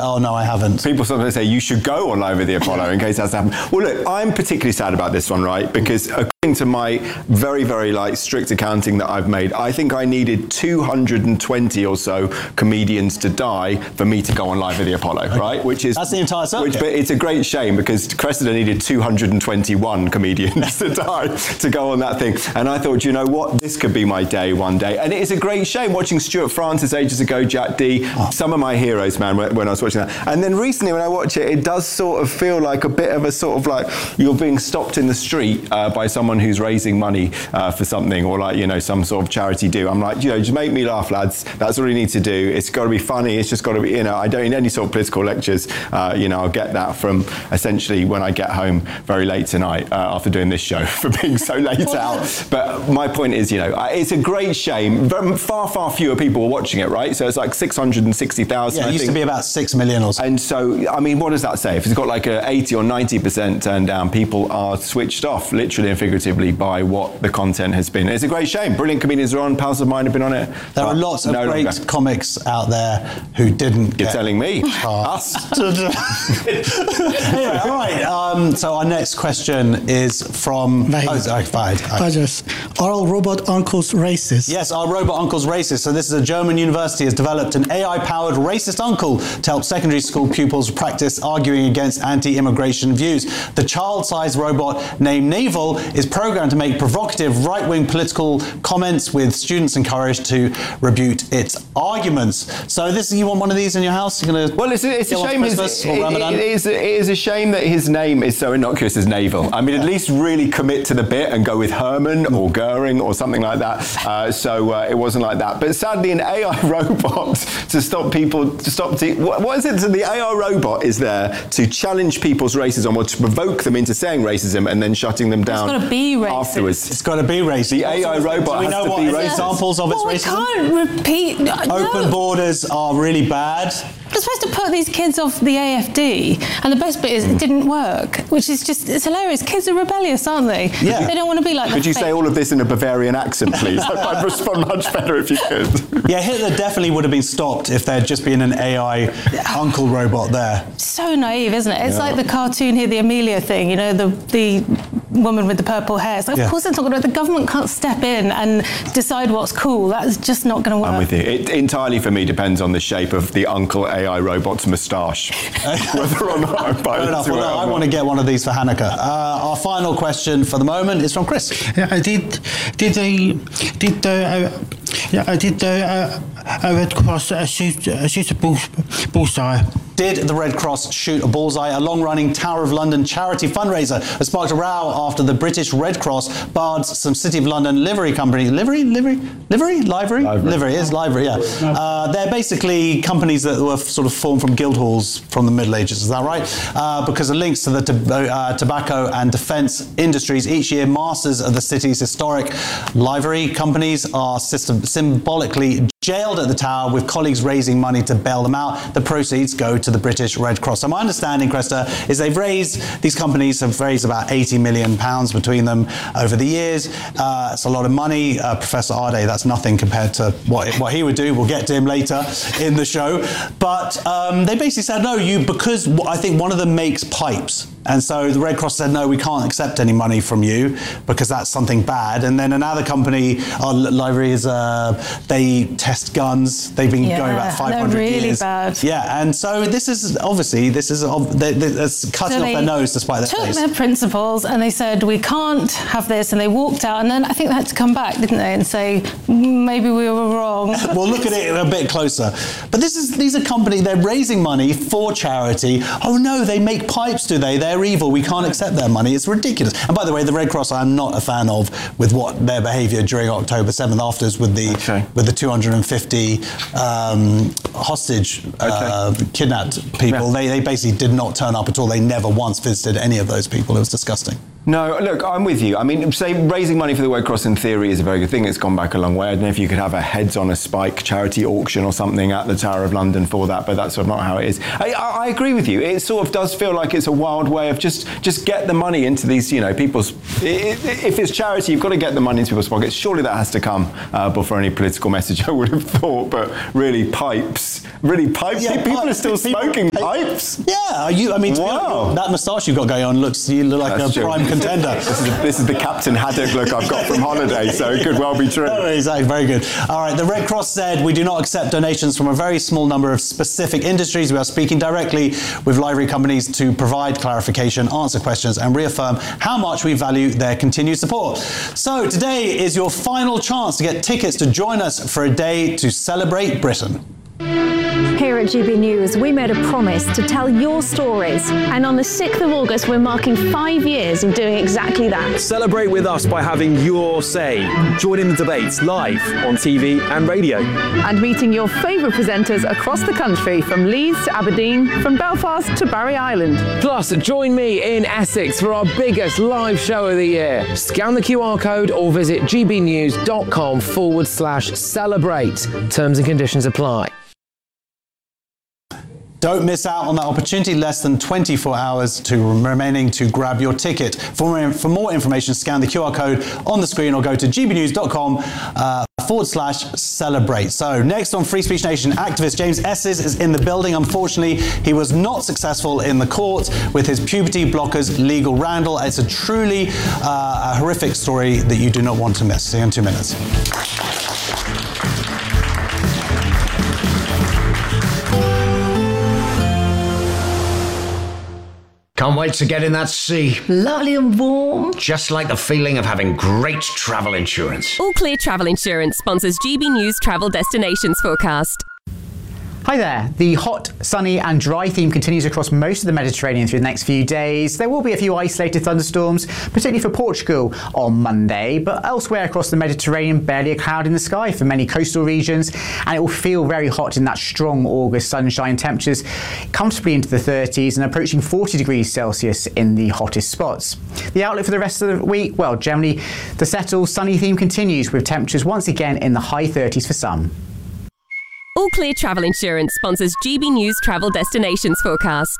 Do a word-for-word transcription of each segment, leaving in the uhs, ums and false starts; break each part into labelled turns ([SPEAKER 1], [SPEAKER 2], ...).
[SPEAKER 1] oh no, I haven't.
[SPEAKER 2] People sometimes say you should go on Live at the Apollo in case that's happened. Well, look, I'm particularly sad about this one, right? Because according to my very, very like strict accounting that I've made, I think I needed two hundred twenty or so comedians to die for me to go on Live at the Apollo, okay. right? Which is
[SPEAKER 1] that's the entire circuit.
[SPEAKER 2] Which, but it's a great shame because Cressida needed two hundred twenty-one comedians to die to go on that thing. And I thought, you know what, this could be my day one day. And it is a great shame watching Stuart Francis ages ago, Jack Dee, oh. some of my heroes, man, when I was watching that. And then recently when I watch it, it does sort of feel like a bit of a sort of like you're being stopped in the street uh, by someone who's raising money uh, for something or like, you know, some sort of charity do. I'm like, you know, just make me laugh, lads. That's all you need to do. It's got to be funny. It's just got to be, you know, I don't need any sort of political lectures. Uh, you know, I'll get that from essentially when I get home very late tonight uh, after doing this show for being so late out. But my point is, you know, it's a great shame. Far, far fewer people were watching it, right? So it's like six hundred sixty thousand.
[SPEAKER 1] Yeah, it
[SPEAKER 2] I
[SPEAKER 1] used
[SPEAKER 2] think.
[SPEAKER 1] to be about six million or so.
[SPEAKER 2] And so, I mean, what does that say? If it's got like a eighty or ninety percent turn down, people are switched off, literally and figuratively, by what the content has been. It's a great shame. Brilliant comedians are on, pals of mine have been on it.
[SPEAKER 1] There are lots of no great longer. comics out there who didn't
[SPEAKER 2] You're
[SPEAKER 1] get
[SPEAKER 2] telling me? Us?
[SPEAKER 1] Anyway, all right. Um, so our next question is from...
[SPEAKER 3] Vahid.
[SPEAKER 1] Oh, sorry, Vahid.
[SPEAKER 3] Vahid. Are all robot uncles racist?
[SPEAKER 1] Yes, our robot uncle's racist. So this is a German university has developed an A I-powered racist uncle to help secondary school pupils practice arguing against anti-immigration views. The child-sized robot named Naval is programmed to make provocative right-wing political comments with students encouraged to rebut its arguments. So this, you want one of these in your house? You're gonna
[SPEAKER 2] well, it's a, it's a shame. His, it, it, is, it is a shame that his name is so innocuous as Naval. I mean, at least really commit to the bit and go with Herman or Goering or something like that. Uh, so uh, it wasn't like that. But sadly, an A I robot to stop people, to stop, to, what, what is it? So the A I robot is there to challenge people's racism or to provoke them into saying racism and then shutting them down
[SPEAKER 4] it's got to be racist.
[SPEAKER 2] afterwards.
[SPEAKER 1] It's got to be racist.
[SPEAKER 2] The A I robot has to be racist.
[SPEAKER 1] Examples of its
[SPEAKER 4] well,
[SPEAKER 1] racism?
[SPEAKER 4] We can't repeat.
[SPEAKER 1] Open
[SPEAKER 4] no.
[SPEAKER 1] borders are really bad.
[SPEAKER 4] They're supposed to put these kids off the A F D, and the best bit is it didn't work, which is just, it's hilarious. Kids are rebellious, aren't they?
[SPEAKER 1] Yeah.
[SPEAKER 4] They don't want to be like
[SPEAKER 2] Could you fake. say all of this in a Bavarian accent, please? I'd respond much better if you could.
[SPEAKER 1] Yeah, Hitler definitely would have been stopped if there'd just been an A I uncle robot there.
[SPEAKER 4] So naive, isn't it? It's
[SPEAKER 2] yeah.
[SPEAKER 4] like the cartoon here, the Amelia thing, you know, the the woman with the purple hair. It's like,
[SPEAKER 1] yeah.
[SPEAKER 4] of course they're talking about the government can't step in and decide what's cool. That's just not going to work.
[SPEAKER 2] I'm with you. It entirely, for me, depends on the shape of the uncle A I robot's moustache. Whether or not I'm buying
[SPEAKER 1] enough.
[SPEAKER 2] into
[SPEAKER 1] Well,
[SPEAKER 2] it.
[SPEAKER 1] I want to get one of these for Hanukkah. Uh, our final question for the moment is from Chris.
[SPEAKER 3] Yeah, did did they did the uh, yeah, did the uh, uh, Red Cross uh, shoot uh, shoot a bull, bullseye?
[SPEAKER 1] Did the Red Cross shoot a bullseye? A long-running Tower of London charity fundraiser has sparked a row after the British Red Cross barred some City of London livery companies. Livery? Livery? Livery? Livery?
[SPEAKER 2] Livery.
[SPEAKER 1] Livery, it is livery, yeah. Uh, they're basically companies that were sort of formed from guild halls from the Middle Ages, is that right? Uh, because of links to the to- uh, tobacco and defence industries. Each year, masters of the city's historic livery companies are system- symbolically jailed at the tower with colleagues raising money to bail them out. The proceeds go to the British Red Cross. So my understanding, Cresta, is they've raised, these companies have raised about eighty million pounds between them over the years. Uh, it's a lot of money. Uh, Professor Ade, that's nothing compared to what, what he would do. We'll get to him later in the show. But um, they basically said, no, you, because I think one of them makes pipes. And so the Red Cross said, no, we can't accept any money from you because that's something bad. And then another company, our library is, uh, they test guns. They've been
[SPEAKER 4] yeah,
[SPEAKER 1] going about five hundred
[SPEAKER 4] they're really
[SPEAKER 1] years.
[SPEAKER 4] Bad.
[SPEAKER 1] Yeah, and so this is, obviously, this is they, they, it's cutting
[SPEAKER 4] so
[SPEAKER 1] off their nose despite their
[SPEAKER 4] took
[SPEAKER 1] face.
[SPEAKER 4] Their principles and they said, we can't have this, and they walked out, and then I think they had to come back, didn't they, and say, maybe we were wrong.
[SPEAKER 1] We'll look at it a bit closer. But this is these are companies, they're raising money for charity. Oh no, they make pipes, do they? They're evil. We can't accept their money. It's ridiculous. And by the way, the Red Cross I'm not a fan of with what their behaviour during October seventh afterwards with the
[SPEAKER 2] okay.
[SPEAKER 1] with the two hundred fifty um, hostage uh, okay. kidnapped people. Yeah. They, they basically did not turn up at all. They never once visited any of those people. It was disgusting.
[SPEAKER 2] No, look, I'm with you. I mean, say raising money for the Red Cross in theory is a very good thing. It's gone back a long way. I don't know if you could have a Heads on a Spike charity auction or something at the Tower of London for that, but that's sort of not how it is. I, I, I agree with you. It sort of does feel like it's a wild way of just just get the money into these, you know, people's. If it's charity, you've got to get the money into people's pockets. Surely that has to come uh, before any political message, I would have thought. But really, pipes, really pipes.
[SPEAKER 1] Yeah,
[SPEAKER 2] people
[SPEAKER 1] pipe-
[SPEAKER 2] are still
[SPEAKER 1] people-
[SPEAKER 2] smoking pipes.
[SPEAKER 1] Yeah, you. I mean, to be
[SPEAKER 2] Wow.
[SPEAKER 1] honest, that moustache you've got going on looks you look like
[SPEAKER 2] That's
[SPEAKER 1] a
[SPEAKER 2] true.
[SPEAKER 1] prime contender.
[SPEAKER 2] This is, this is the Captain Haddock look I've got from holiday, so it could well be true.
[SPEAKER 1] Oh, exactly, very good. All right, the Red Cross said we do not accept donations from a very small number of specific industries. We are speaking directly with livery companies to provide clarification, answer questions, and reaffirm how much we value their continued support. So today is your final chance to get tickets to join us for a day to celebrate Britain.
[SPEAKER 5] Here at G B News, we made a promise to tell your stories.
[SPEAKER 6] And on the sixth of August, we're marking five years of doing exactly that.
[SPEAKER 7] Celebrate with us by having your say. Join in the debates live on T V and radio.
[SPEAKER 8] And meeting your favourite presenters across the country, from Leeds to Aberdeen, from Belfast to Barry Island.
[SPEAKER 9] Plus, join me in Essex for our biggest live show of the year. Scan the Q R code or visit gbnews.com forward slash celebrate. Terms and conditions apply.
[SPEAKER 1] Don't miss out on that opportunity. Less than twenty-four hours to remaining to grab your ticket. For more, for more information, scan the Q R code on the screen or go to gbnews.com uh, forward slash celebrate. So next on Free Speech Nation, activist James Esses is in the building. Unfortunately, he was not successful in the court with his puberty blockers legal Randall. It's a truly uh, a horrific story that you do not want to miss. See you in two minutes.
[SPEAKER 10] Can't wait to get in that sea.
[SPEAKER 11] Lovely and warm.
[SPEAKER 10] Just like the feeling of having great travel insurance.
[SPEAKER 12] All Clear Travel Insurance sponsors G B News Travel Destinations Forecast.
[SPEAKER 13] Hi there. The hot, sunny and dry theme continues across most of the Mediterranean through the next few days. There will be a few isolated thunderstorms, particularly for Portugal on Monday, but elsewhere across the Mediterranean, barely a cloud in the sky for many coastal regions, and it will feel very hot in that strong August sunshine. Temperatures comfortably into the thirties and approaching forty degrees Celsius in the hottest spots. The outlook for the rest of the week, well, generally the settled, sunny theme continues with temperatures once again in the high thirties for some.
[SPEAKER 12] All Clear Travel Insurance sponsors G B News Travel Destinations Forecast.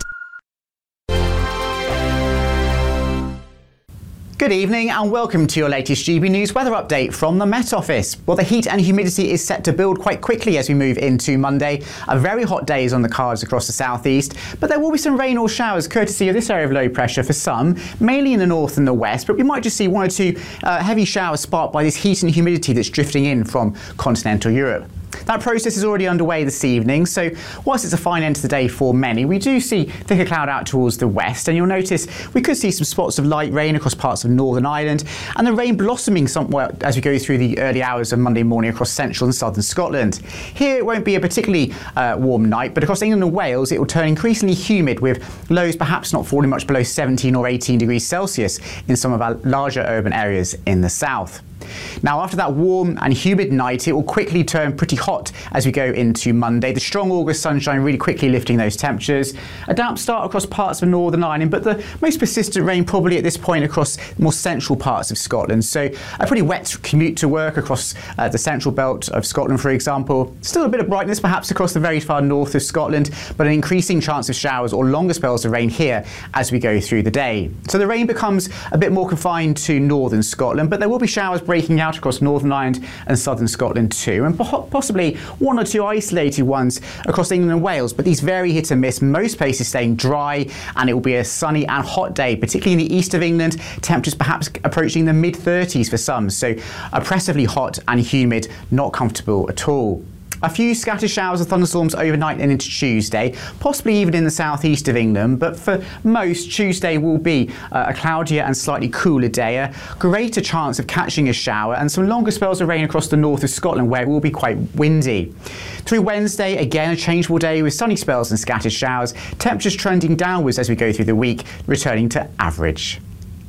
[SPEAKER 13] Good evening and welcome to your latest G B News weather update from the Met Office. Well, the heat and humidity is set to build quite quickly as we move into Monday. A very hot day is on the cards across the southeast, but there will be some rain or showers courtesy of this area of low pressure for some, mainly in the north and the west, but we might just see one or two uh, heavy showers sparked by this heat and humidity that's drifting in from continental Europe. That process is already underway this evening, so whilst it's a fine end to the day for many, we do see thicker cloud out towards the west, and you'll notice we could see some spots of light rain across parts of Northern Ireland, and the rain blossoming somewhat as we go through the early hours of Monday morning across central and southern Scotland. Here it won't be a particularly uh, warm night, but across England and Wales it will turn increasingly humid, with lows perhaps not falling much below seventeen or eighteen degrees Celsius in some of our larger urban areas in the south. Now, after that warm and humid night, it will quickly turn pretty hot as we go into Monday. The strong August sunshine really quickly lifting those temperatures. A damp start across parts of Northern Ireland, but the most persistent rain probably at this point across more central parts of Scotland. So a pretty wet commute to work across uh, the central belt of Scotland, for example. Still a bit of brightness perhaps across the very far north of Scotland, but an increasing chance of showers or longer spells of rain here as we go through the day. So the rain becomes a bit more confined to northern Scotland, but there will be showers breaking out across Northern Ireland and southern Scotland too, and possibly one or two isolated ones across England and Wales, but these vary hit and miss, most places staying dry, and it will be a sunny and hot day, particularly in the east of England, temperatures perhaps approaching the mid thirties for some, so oppressively hot and humid, not comfortable at all. A few scattered showers and thunderstorms overnight and into Tuesday, possibly even in the southeast of England, but for most, Tuesday will be uh, a cloudier and slightly cooler day, a greater chance of catching a shower, and some longer spells of rain across the north of Scotland where it will be quite windy. Through Wednesday, again a changeable day with sunny spells and scattered showers, temperatures trending downwards as we go through the week, returning to average.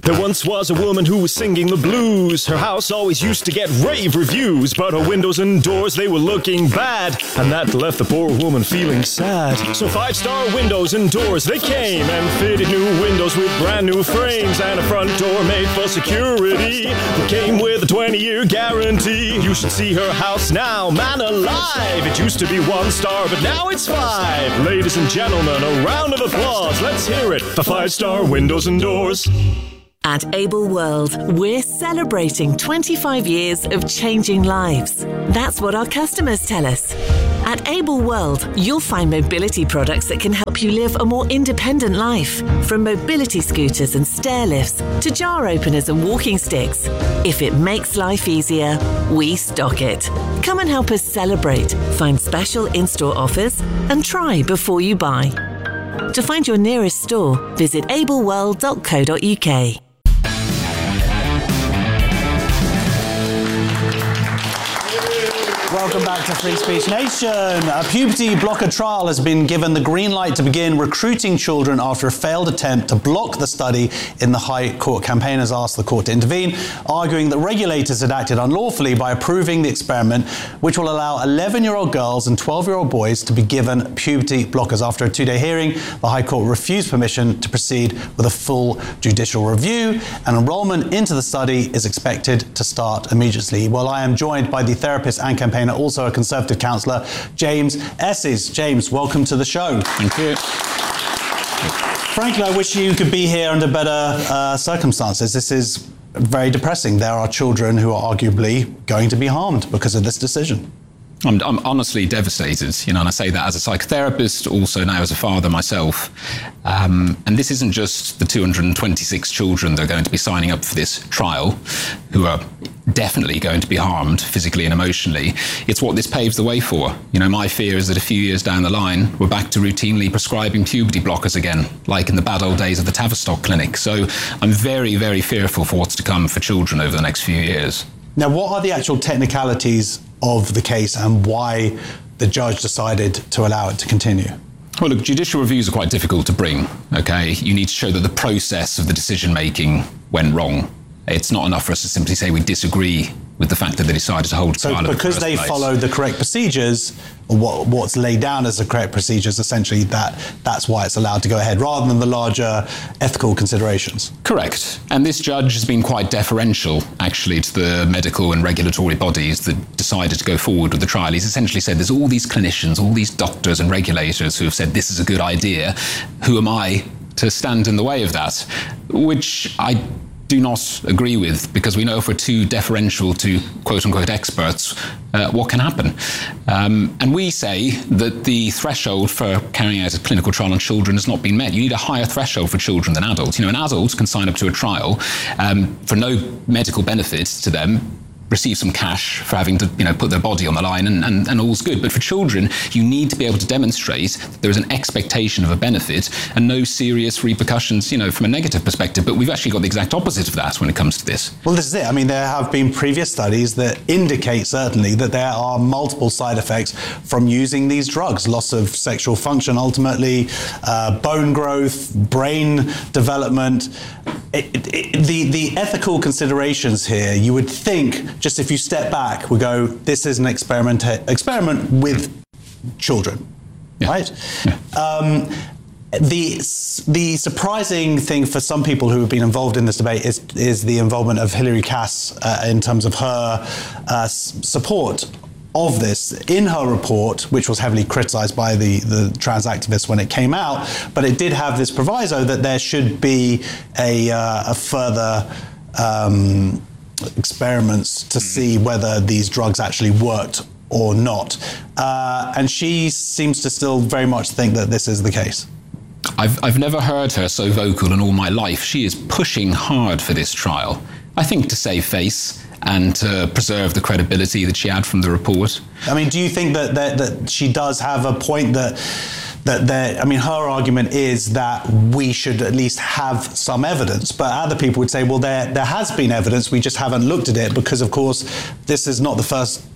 [SPEAKER 11] There once was a woman who was singing the blues. Her house always used to get rave reviews, but her windows and doors, they were looking bad, and that left the poor woman feeling sad. So five-star windows and doors, they came and fitted new windows with brand new frames, and a front door made for security that came with a twenty-year guarantee. You should see her house now, man alive. It used to be one star, but now it's five. Ladies and gentlemen, a round of applause. Let's hear it for five-star windows and doors.
[SPEAKER 14] At Able World, we're celebrating twenty-five years of changing lives. That's what our customers tell us. At Able World, you'll find mobility products that can help you live a more independent life. From mobility scooters and stair lifts to jar openers and walking sticks. If it makes life easier, we stock it. Come and help us celebrate, find special in-store offers, and try before you buy. To find your nearest store, visit able world dot co dot U K.
[SPEAKER 1] Welcome back to Free Speech Nation. A puberty blocker trial has been given the green light to begin recruiting children after a failed attempt to block the study in the High Court. Campaigners asked the court to intervene, arguing that regulators had acted unlawfully by approving the experiment, which will allow eleven-year-old girls and twelve-year-old boys to be given puberty blockers. After a two-day hearing, the High Court refused permission to proceed with a full judicial review, and enrolment into the study is expected to start immediately. Well, I am joined by the therapist and campaigner, also a Conservative councillor, James Esses. James, welcome to the show.
[SPEAKER 15] Thank you.
[SPEAKER 1] Frankly, I wish you could be here under better uh, circumstances. This is very depressing. There are children who are arguably going to be harmed because of this decision.
[SPEAKER 15] I'm, I'm honestly devastated, you know, and I say that as a psychotherapist, also now as a father myself. Um, and this isn't just the two hundred twenty-six children that are going to be signing up for this trial, who are definitely going to be harmed physically and emotionally. It's what this paves the way for. You know, my fear is that a few years down the line, we're back to routinely prescribing puberty blockers again, like in the bad old days of the Tavistock Clinic. So I'm very, very fearful for what's to come for children over the next few years.
[SPEAKER 1] Now, what are the actual technicalities of the case and why the judge decided to allow it to continue?
[SPEAKER 15] Well, look, judicial reviews are quite difficult to bring, okay? You need to show that the process of the decision-making went wrong. It's not enough for us to simply say we disagree with the fact that they decided to hold a trial.
[SPEAKER 1] So because they followed the correct procedures, or what, what's laid down as the correct procedures, essentially that that's why it's allowed to go ahead, rather than the larger ethical considerations.
[SPEAKER 15] Correct. And this judge has been quite deferential, actually, to the medical and regulatory bodies that decided to go forward with the trial. He's essentially said there's all these clinicians, all these doctors and regulators who have said this is a good idea. Who am I to stand in the way of that? Which I do not agree with, because we know if we're too deferential to quote-unquote experts, uh, what can happen. Um, and we say that the threshold for carrying out a clinical trial on children has not been met. You need a higher threshold for children than adults. You know, an adult can sign up to a trial um, for no medical benefits to them, receive some cash for having to, you know, put their body on the line, and, and, and all's good. But for children, you need to be able to demonstrate that there is an expectation of a benefit and no serious repercussions, you know, from a negative perspective. But we've actually got the exact opposite of that when it comes to this.
[SPEAKER 1] Well, this is it. I mean, there have been previous studies that indicate certainly that there are multiple side effects from using these drugs. Loss of sexual function, ultimately, uh, bone growth, brain development. It, it, it, the, the ethical considerations here, you would think, just if you step back, we go, this is an experiment, experiment with children, yeah. right? Yeah. Um, the the surprising thing for some people who have been involved in this debate is is the involvement of Hilary Cass uh, in terms of her uh, support of this in her report, which was heavily criticised by the, the trans activists when it came out, but it did have this proviso that there should be a, uh, a further um, experiments to see whether these drugs actually worked or not. Uh, and she seems to still very much think that this is the case.
[SPEAKER 15] I've, I've never heard her so vocal in all my life. She is pushing hard for this trial, I think to save face and to preserve the credibility that she had from the report.
[SPEAKER 1] I mean, do you think that, that, that she does have a point that that there, I mean, her argument is that we should at least have some evidence, but other people would say, well, there there has been evidence, we just haven't looked at it, because of course this is not the first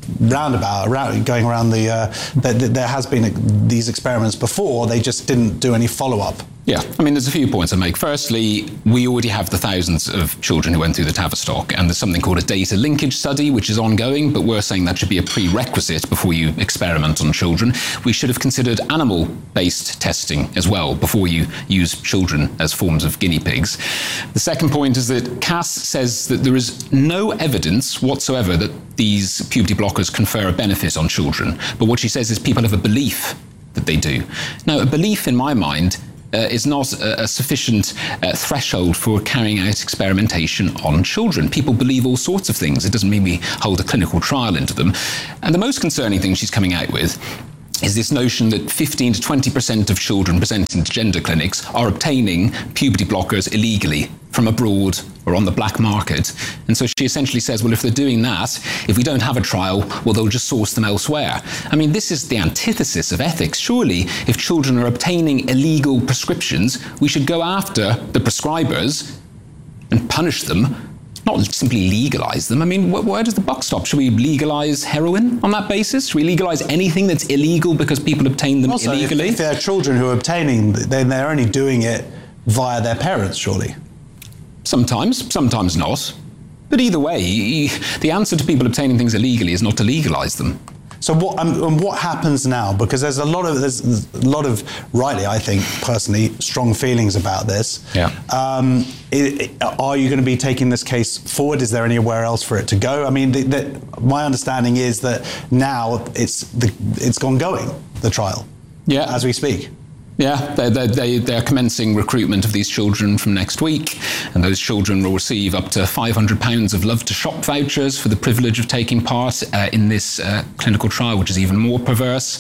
[SPEAKER 1] roundabout, around, going around the, uh, that that there has been a, these experiments before, they just didn't do any follow-up.
[SPEAKER 15] Yeah, I mean, there's a few points to make. Firstly, we already have the thousands of children who went through the Tavistock, and there's something called a data linkage study, which is ongoing, but we're saying that should be a prerequisite before you experiment on children. We should have considered animal-based testing as well before you use children as forms of guinea pigs. The second point is that Cass says that there is no evidence whatsoever that these puberty blockers confer a benefit on children, but what she says is people have a belief that they do. Now, a belief, in my mind, Uh, is not a, a sufficient uh, threshold for carrying out experimentation on children. People believe all sorts of things. It doesn't mean we hold a clinical trial into them. And the most concerning thing she's coming out with is this notion that fifteen to twenty percent of children presenting to gender clinics are obtaining puberty blockers illegally from abroad or on the black market. And so she essentially says, well, if they're doing that, if we don't have a trial, well, they'll just source them elsewhere. I mean, this is the antithesis of ethics. Surely, if children are obtaining illegal prescriptions, we should go after the prescribers and punish them, not simply legalise them. I mean, wh- where does the buck stop? Should we legalise heroin on that basis? Should we legalise anything that's illegal because people obtain them
[SPEAKER 1] also,
[SPEAKER 15] illegally?
[SPEAKER 1] If, if they're children who are obtaining, then they're only doing it via their parents, surely.
[SPEAKER 15] Sometimes, sometimes not. But either way, the answer to people obtaining things illegally is not to legalise them.
[SPEAKER 1] So what um, and what happens now? Because there's a lot of there's a lot of rightly, I think personally, strong feelings about this.
[SPEAKER 15] Yeah.
[SPEAKER 1] Um, it, it, are you going to be taking this case forward? Is there anywhere else for it to go? I mean, the, the, my understanding is that now it's the, it's gone going, the trial.
[SPEAKER 15] Yeah.
[SPEAKER 1] As we speak.
[SPEAKER 15] Yeah, they, they, they, they're commencing recruitment of these children from next week, and those children will receive up to five hundred pounds of Love to Shop vouchers for the privilege of taking part uh, in this uh, clinical trial, which is even more perverse.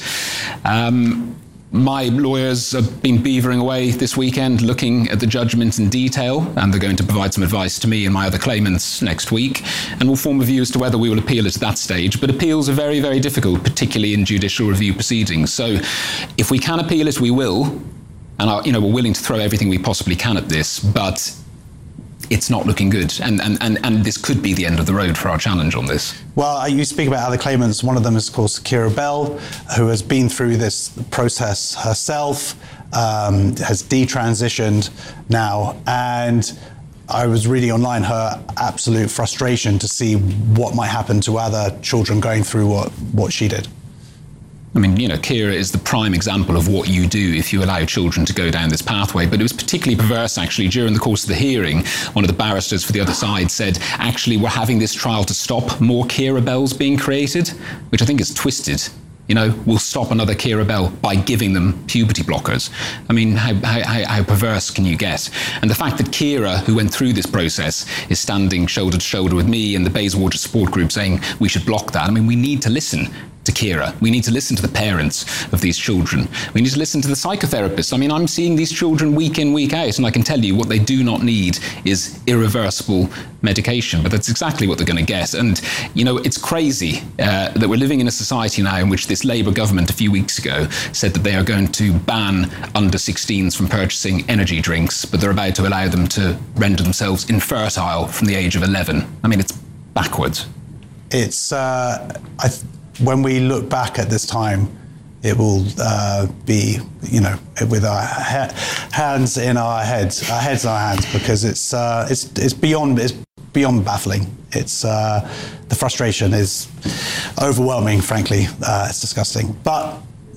[SPEAKER 15] Um, My lawyers have been beavering away this weekend looking at the judgment in detail, and they're going to provide some advice to me and my other claimants next week, and we'll form a view as to whether we will appeal it at that stage. But appeals are very, very difficult, particularly in judicial review proceedings. So if we can appeal it, we will, and are, you know, we're willing to throw everything we possibly can at this, but it's not looking good, and, and, and, and this could be the end of the road for our challenge on this.
[SPEAKER 1] Well, you speak about other claimants. One of them is, of course, Keira Bell, who has been through this process herself, um, has detransitioned now, and I was reading online her absolute frustration to see what might happen to other children going through what, what she did.
[SPEAKER 15] I mean, you know, Keira is the prime example of what you do if you allow children to go down this pathway. But it was particularly perverse, actually. During the course of the hearing, one of the barristers for the other side said, actually, we're having this trial to stop more Keira Bells being created, which I think is twisted. You know, we'll stop another Keira Bell by giving them puberty blockers. I mean, how, how, how perverse can you get? And the fact that Keira, who went through this process, is standing shoulder to shoulder with me and the Bayswater support group saying we should block that. I mean, we need to listen to Keira. We need to listen to the parents of these children. We need to listen to the psychotherapists. I mean, I'm seeing these children week in, week out, and I can tell you what they do not need is irreversible medication, but that's exactly what they're going to get. And, you know, it's crazy uh, that we're living in a society now in which this Labour government a few weeks ago said that they are going to ban under sixteens from purchasing energy drinks, but they're about to allow them to render themselves infertile from the age of eleven. I mean, it's backwards.
[SPEAKER 1] It's, uh, I th- when we look back at this time, it will uh, be, you know, with our ha- hands in our heads, our heads in our hands, because it's uh, it's it's beyond it's beyond baffling. It's uh, the frustration is overwhelming. Frankly, uh, it's disgusting. But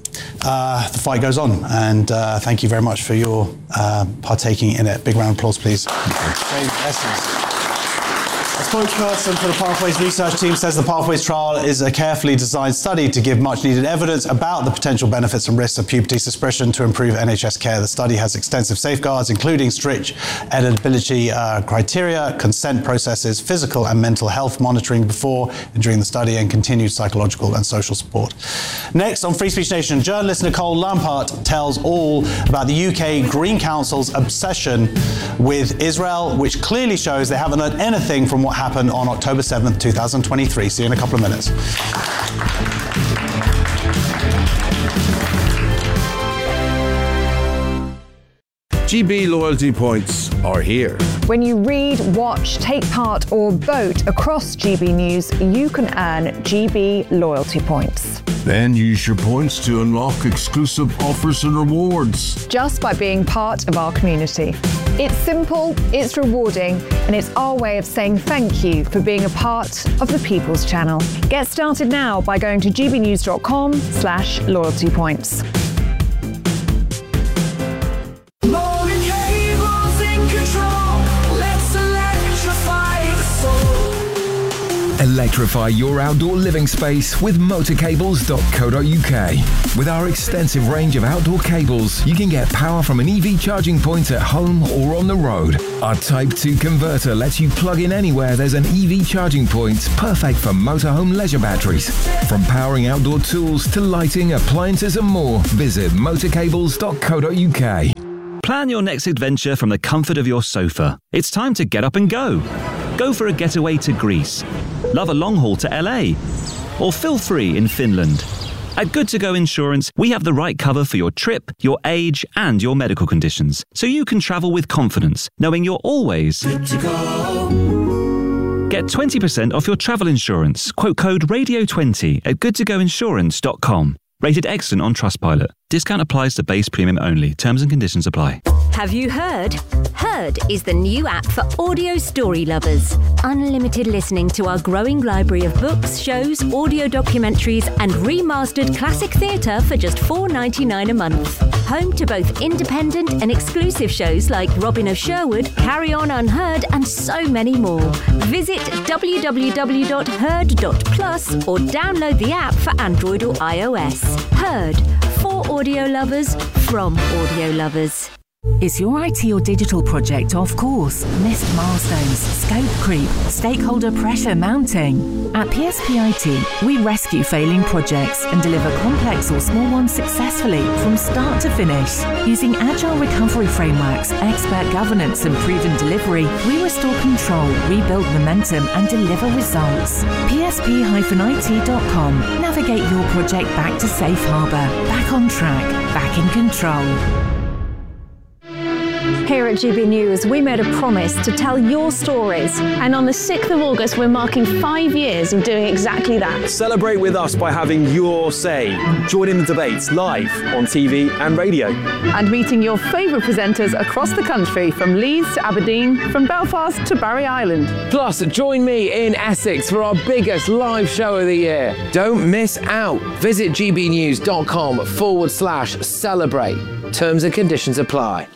[SPEAKER 1] uh, the fight goes on, and uh, thank you very much for your uh, partaking in it. Big round of applause, please. Great essence. A spokesperson for the Pathways research team says the Pathways trial is a carefully designed study to give much needed evidence about the potential benefits and risks of puberty suppression to improve N H S care. The study has extensive safeguards, including strict eligibility uh, criteria, consent processes, physical and mental health monitoring before and during the study, and continued psychological and social support. Next, on Free Speech Nation, journalist Nicole Lampart tells all about the U K Green Council's obsession with Israel, which clearly shows they haven't learned anything from what happened on October seventh, twenty twenty-three. See you in a couple of minutes.
[SPEAKER 16] G B loyalty points are here.
[SPEAKER 8] When you read, watch, take part or vote across G B News, you can earn G B loyalty points.
[SPEAKER 16] Then use your points to unlock exclusive offers and rewards.
[SPEAKER 8] Just by being part of our community. It's simple, it's rewarding, and it's our way of saying thank you for being a part of the People's Channel. Get started now by going to gbnews.com slash loyalty points.
[SPEAKER 17] Electrify your outdoor living space with motor cables dot co dot U K. With our extensive range of outdoor cables, you can get power from an E V charging point at home or on the road. Our Type two converter lets you plug in anywhere there's an E V charging point, perfect for motorhome leisure batteries. From powering outdoor tools to lighting, appliances and more, visit motor cables dot co dot U K.
[SPEAKER 18] Plan your next adventure from the comfort of your sofa. It's time to get up and go. Go for a getaway to Greece. Love a long haul to L A. Or feel free in Finland. At Good To Go Insurance, we have the right cover for your trip, your age, and your medical conditions, so you can travel with confidence, knowing you're always good to go. Get twenty percent off your travel insurance. Quote code radio twenty at good to go insurance dot com. Rated excellent on Trustpilot. Discount applies to base premium only. Terms and conditions apply.
[SPEAKER 19] Have you heard? Heard is the new app for audio story lovers. Unlimited listening to our growing library of books, shows, audio documentaries, and remastered classic theatre for just four dollars and ninety-nine cents a month. Home to both independent and exclusive shows like Robin of Sherwood, Carry On Unheard, and so many more. Visit w w w dot heard dot plus or download the app for Android or iOS. Heard. For audio lovers, from audio lovers.
[SPEAKER 20] Is your I T or digital project off course? Missed milestones, scope creep, stakeholder pressure mounting? At P S P I T, we rescue failing projects and deliver complex or small ones successfully from start to finish. Using agile recovery frameworks, expert governance and proven delivery, we restore control, rebuild momentum and deliver results. P S P I T dot com. Navigate your project back to safe harbour, back on track, back in control.
[SPEAKER 5] Here at G B News, we made a promise to tell your stories.
[SPEAKER 6] And on the sixth of August, we're marking five years of doing exactly that.
[SPEAKER 7] Celebrate with us by having your say. Join in the debates live on T V and radio.
[SPEAKER 8] And meeting your favourite presenters across the country, from Leeds to Aberdeen, from Belfast to Barry Island.
[SPEAKER 9] Plus, join me in Essex for our biggest live show of the year. Don't miss out. Visit gbnews.com forward slash celebrate. Terms and conditions apply.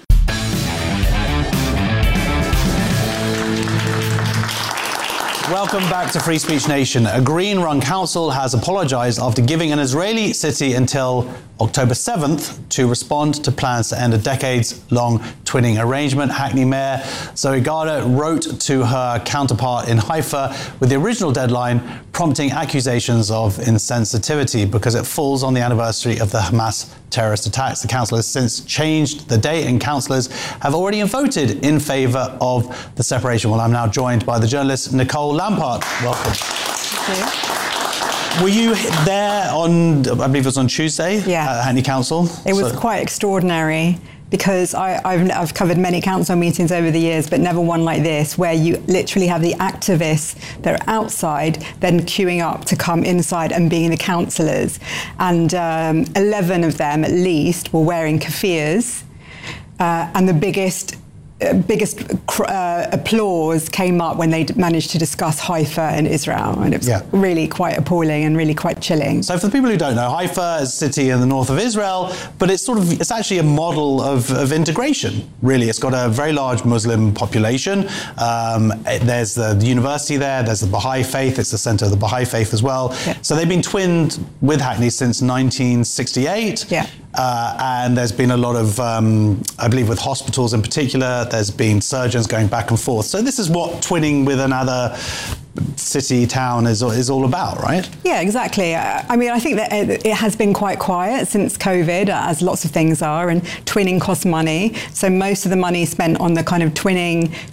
[SPEAKER 1] Welcome back to Free Speech Nation. A Green-run council has apologised after giving an Israeli city until October seventh to respond to plans to end a decades-long twinning arrangement. Hackney Mayor Zoe Garda wrote to her counterpart in Haifa with the original deadline, prompting accusations of insensitivity because it falls on the anniversary of the Hamas terrorist attacks. The council has since changed the date, and councillors have already voted in favour of the separation. Well, I'm now joined by the journalist Nicole Lampart. Welcome.
[SPEAKER 21] Thank you.
[SPEAKER 1] Were you there on, I believe it was on Tuesday,
[SPEAKER 21] yeah.
[SPEAKER 1] at Hackney Council?
[SPEAKER 21] It was
[SPEAKER 1] so.
[SPEAKER 21] quite extraordinary because I, I've, I've covered many council meetings over the years, but never one like this, where you literally have the activists that are outside, then queuing up to come inside and being the councillors. And um, eleven of them, at least, were wearing keffiyehs. Uh, and the biggest Uh, biggest uh, applause came up when they d- managed to discuss Haifa and Israel, and it was yeah. really quite appalling and really quite chilling.
[SPEAKER 1] So for the people who don't know, Haifa is a city in the north of Israel, but it's sort of it's actually a model of, of integration, really. It's got a very large Muslim population. Um, it, there's the, the university there, there's the Baha'i faith, it's the centre of the Baha'i faith as well. Yeah. So they've been twinned with Hackney since nineteen sixty-eight.
[SPEAKER 21] Yeah.
[SPEAKER 1] Uh, and there's been a lot of, um, I believe with hospitals in particular, there's been surgeons going back and forth. So this is what twinning with another city, town is, is all about, right?
[SPEAKER 21] Yeah, exactly. I mean, I think that it, it has been quite quiet since COVID, as lots of things are, and twinning costs money. So most of the money spent on the kind of twinning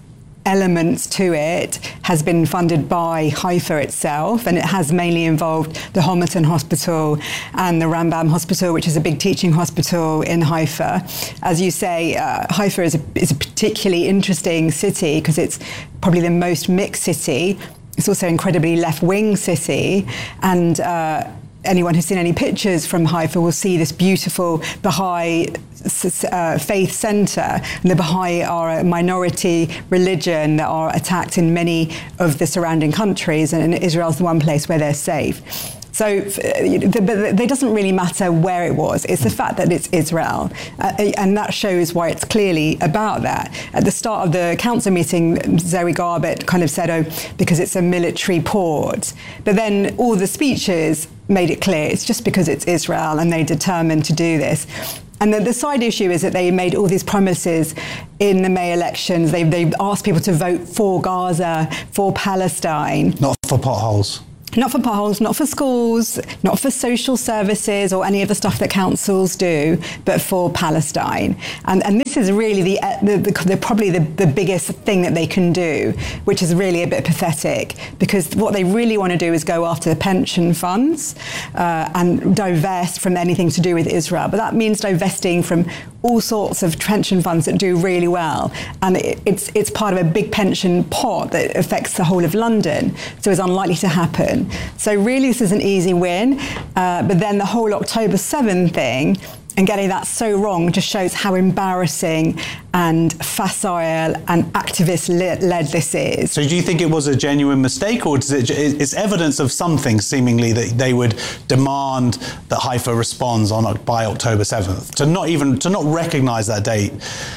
[SPEAKER 21] elements to it has been funded by Haifa itself, and it has mainly involved the Homerton Hospital and the Rambam Hospital, which is a big teaching hospital in Haifa. As you say, uh, Haifa is a, is a particularly interesting city because it's probably the most mixed city. It's also an incredibly left-wing city, and uh, anyone who's seen any pictures from Haifa will see this beautiful Baha'i uh, faith centre. And the Baha'i are a minority religion that are attacked in many of the surrounding countries, and Israel's the one place where they're safe. So, but it doesn't really matter where it was. It's the fact that it's Israel. Uh, and that shows why it's clearly about that. At the start of the council meeting, Zoe Garbett kind of said, oh, because it's a military port. But then all the speeches made it clear it's just because it's Israel and they're determined to do this. And the, the side issue is that they made all these promises in the May elections. They, they asked people to vote for Gaza, for Palestine.
[SPEAKER 1] Not for potholes.
[SPEAKER 21] Not for potholes, not for schools, not for social services or any of the stuff that councils do, but for Palestine. And, and this is really the, the, the, the probably the, the biggest thing that they can do, which is really a bit pathetic, because what they really want to do is go after the pension funds uh, and divest from anything to do with Israel. But that means divesting from all sorts of pension funds that do really well. And it, it's, it's part of a big pension pot that affects the whole of London, so it's unlikely to happen. So really this is an easy win, uh, but then the whole October seventh thing and getting that so wrong just shows how embarrassing and facile and activist-led this is.
[SPEAKER 1] So do you think it was a genuine mistake, or is it, it's evidence of something seemingly that they would demand that Haifa responds on by October seventh? To not even, to not recognise that date,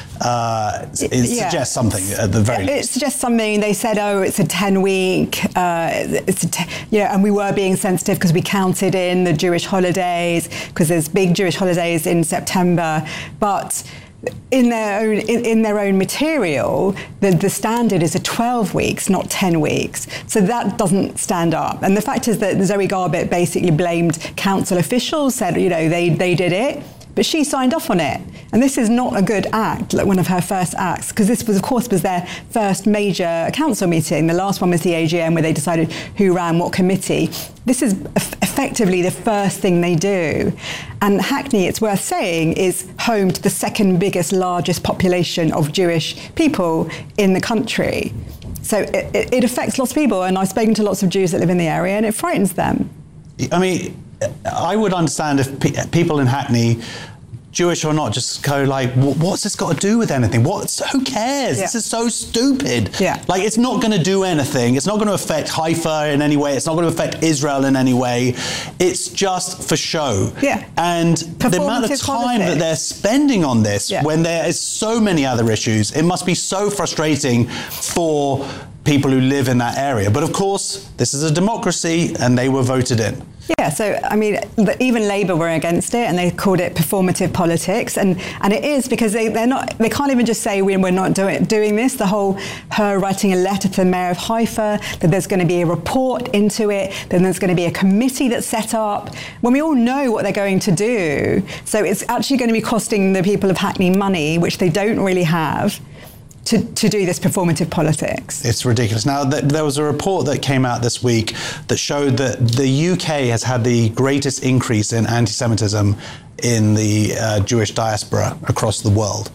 [SPEAKER 1] Uh, it
[SPEAKER 21] yeah.
[SPEAKER 1] suggests something at the very
[SPEAKER 21] it
[SPEAKER 1] least.
[SPEAKER 21] It suggests something. They said, oh, it's a ten-week, uh, it's a te- you know, and we were being sensitive because we counted in the Jewish holidays, because there's big Jewish holidays in September. But in their own in, in their own material, the, the standard is a twelve weeks, not ten weeks. So that doesn't stand up. And the fact is that Zoe Garbett basically blamed council officials, said, you know, they, they did it. But she signed off on it. And this is not a good act, like one of her first acts, because this was, of course, was their first major council meeting. The last one was the A G M, where they decided who ran what committee. This is effectively the first thing they do. And Hackney, it's worth saying, is home to the second biggest, largest population of Jewish people in the country. So it, it, it affects lots of people. And I've spoken to lots of Jews that live in the area, and it frightens them.
[SPEAKER 1] I mean, I would understand if pe- people in Hackney, Jewish or not, just go like, what's this got to do with anything? What's, who cares? Yeah. This is so stupid.
[SPEAKER 21] Yeah.
[SPEAKER 1] Like, it's not going to do anything. It's not going to affect Haifa in any way. It's not going to affect Israel in any way. It's just for show.
[SPEAKER 21] Yeah.
[SPEAKER 1] And the amount of time politics. that they're spending on this, yeah. when there is so many other issues, it must be so frustrating for people who live in that area. But of course, this is a democracy and they were voted in.
[SPEAKER 21] Yeah, so, I mean, even Labour were against it, and they called it performative politics, and, and it is, because they, they're not, they can't even just say we're not doing, doing this. The whole, her writing a letter to the mayor of Haifa, that there's going to be a report into it, then there's going to be a committee that's set up, when we all know what they're going to do. So it's actually going to be costing the people of Hackney money, which they don't really have. To, to do this performative politics.
[SPEAKER 1] It's ridiculous. Now, th- there was a report that came out this week that showed that the U K has had the greatest increase in anti-Semitism in the uh, Jewish diaspora across the world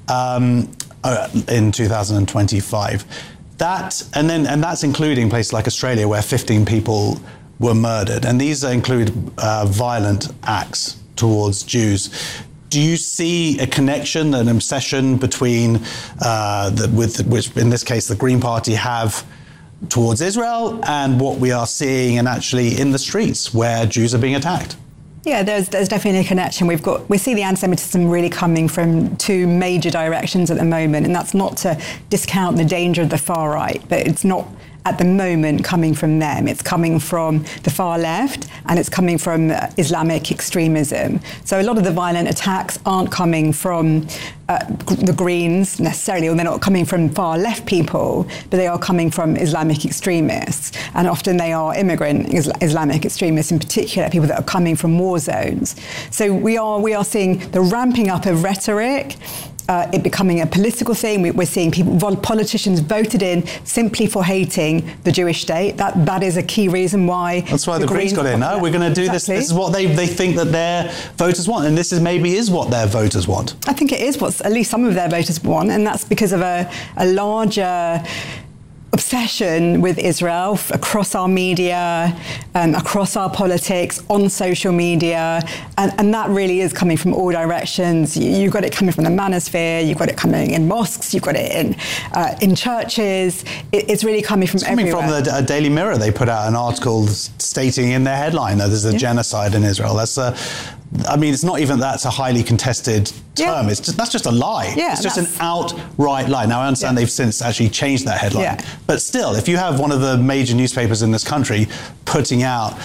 [SPEAKER 1] um, uh, in two thousand twenty-five. That, and then, and that's including places like Australia, where fifteen people were murdered. And these include uh, violent acts towards Jews. Do you see a connection, an obsession between, uh, the, with which in this case the Green Party have towards Israel, and what we are seeing and actually in the streets where Jews are being attacked?
[SPEAKER 21] Yeah, there's there's definitely a connection. We've got we see the anti-Semitism really coming from two major directions at the moment, and that's not to discount the danger of the far right, but it's not at the moment coming from them. It's coming from the far left, and it's coming from Islamic extremism. So a lot of the violent attacks aren't coming from uh, the Greens necessarily, or they're not coming from far left people, but they are coming from Islamic extremists. And often they are immigrant Isla- Islamic extremists in particular, people that are coming from war zones. So we are we are seeing the ramping up of rhetoric uh, it becoming a political thing. We, we're seeing people, politicians voted in simply for hating the Jewish state. That that is a key reason why.
[SPEAKER 1] That's why the, the Greens got in. No, we're going to do exactly. this. This is what they they think that their voters want, and this is maybe is what their voters want.
[SPEAKER 21] I think it is what at least some of their voters want, and that's because of a, a larger obsession with Israel f- across our media, um, across our politics, on social media, and, and that really is coming from all directions. You, you've got it coming from the manosphere, you've got it coming in mosques, you've got it in uh, in churches. It, it's really coming from
[SPEAKER 1] it's coming
[SPEAKER 21] everywhere.
[SPEAKER 1] from the uh, Daily Mirror. They put out an article stating in their headline that there's a yeah. genocide in Israel. That's a I mean, it's not even that's a highly contested term. Yeah. It's just, that's just a lie.
[SPEAKER 21] Yeah,
[SPEAKER 1] it's just an outright lie. Now, I understand yeah. they've since actually changed that headline. Yeah. But still, if you have one of the major newspapers in this country putting out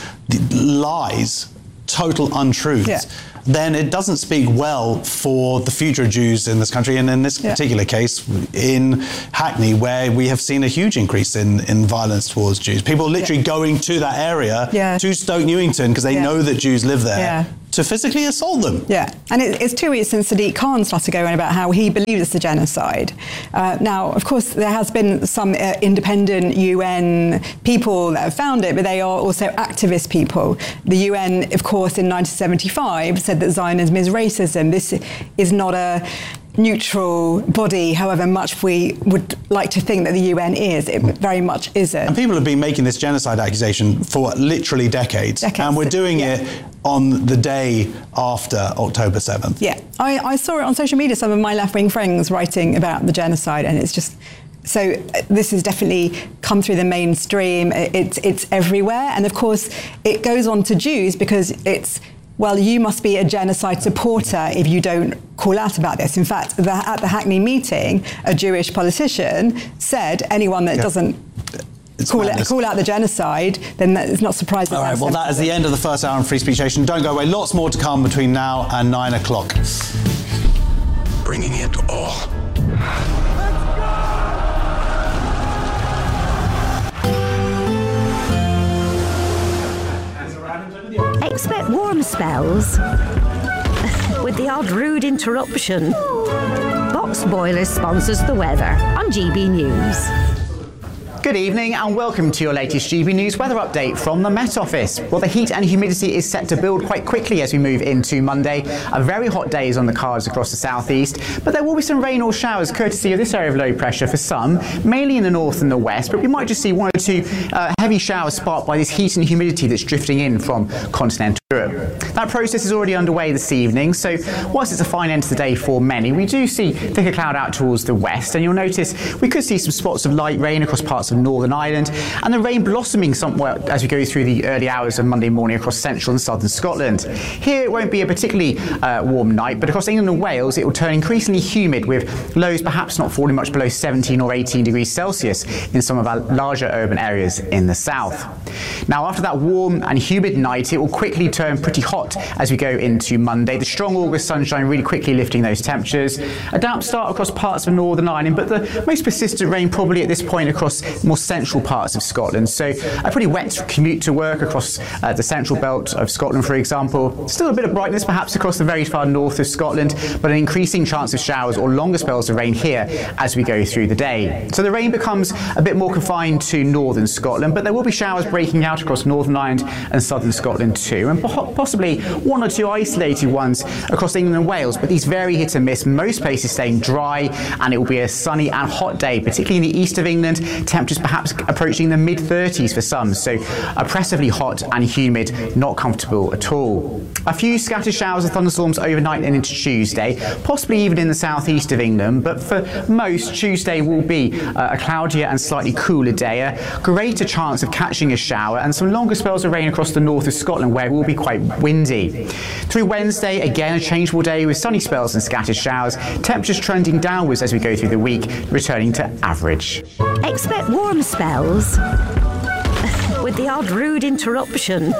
[SPEAKER 1] lies, total untruths, yeah. then it doesn't speak well for the future of Jews in this country. And in this yeah. particular case, in Hackney, where we have seen a huge increase in, in violence towards Jews. People literally yeah. going to that area, yeah. to Stoke Newington, because they yeah. know that Jews live there. Yeah. to physically assault them.
[SPEAKER 21] Yeah, and it, it's two weeks since Sadiq Khan started going on about how he believes it's a genocide. Uh, now, of course, there has been some uh, independent U N people that have found it, but they are also activist people. The U N, of course, in nineteen seventy-five said that Zionism is racism. This is not a neutral body, however much we would like to think that the U N is. It very much isn't.
[SPEAKER 1] And people have been making this genocide accusation for literally decades, decades and we're doing yeah. it on the day after October seventh.
[SPEAKER 21] Yeah, I, I saw it on social media, some of my left-wing friends writing about the genocide, and it's just... So uh, this has definitely come through the mainstream. It, it's, it's everywhere. And of course, it goes on to Jews because it's, well, you must be a genocide supporter if you don't call out about this. In fact, the, at the Hackney meeting, a Jewish politician said anyone that yeah. doesn't call, it, call out the genocide, then it's not surprising.
[SPEAKER 1] All right, well, that is the end of the first hour on Free Speech Nation. Don't go away. Lots more to come between now and nine o'clock.
[SPEAKER 10] Bringing it all.
[SPEAKER 19] Expect warm spells with the odd rude interruption. Box Boilers sponsors the weather on G B News.
[SPEAKER 13] Good evening and welcome to your latest G B News weather update from the Met Office. Well, the heat and humidity is set to build quite quickly as we move into Monday. A very hot day is on the cards across the southeast, but there will be some rain or showers courtesy of this area of low pressure for some, mainly in the north and the west, but we might just see one or two uh, heavy showers sparked by this heat and humidity that's drifting in from continental Europe. That process is already underway this evening, so whilst it's a fine end to the day for many, we do see thicker cloud out towards the west, and you'll notice we could see some spots of light rain across parts of Northern Ireland, and the rain blossoming somewhat as we go through the early hours of Monday morning across central and southern Scotland. Here it won't be a particularly uh, warm night, but across England and Wales it will turn increasingly humid, with lows perhaps not falling much below seventeen or eighteen degrees Celsius in some of our larger urban areas in the south. Now, after that warm and humid night, it will quickly turn pretty hot as we go into Monday. The strong August sunshine really quickly lifting those temperatures. A damp start across parts of Northern Ireland, but the most persistent rain probably at this point across more central parts of Scotland. So a pretty wet commute to work across uh, the central belt of Scotland, for example. Still a bit of brightness perhaps across the very far north of Scotland, but an increasing chance of showers or longer spells of rain here as we go through the day. So the rain becomes a bit more confined to northern Scotland, but there will be showers breaking out across Northern Ireland and southern Scotland too, and possibly one or two isolated ones across England and Wales, but these very hit and miss, most places staying dry, and it will be a sunny and hot day, particularly in the east of England, temperatures perhaps approaching the mid thirties for some, so oppressively hot and humid, not comfortable at all. A few scattered showers and thunderstorms overnight and into Tuesday, possibly even in the southeast of England, but for most, Tuesday will be uh, a cloudier and slightly cooler day, a greater chance of catching a shower, and some longer spells of rain across the north of Scotland where it will be quite windy. Through Wednesday, again a changeable day with sunny spells and scattered showers, temperatures trending downwards as we go through the week, returning to average.
[SPEAKER 19] Expect warm spells with the odd rude interruption.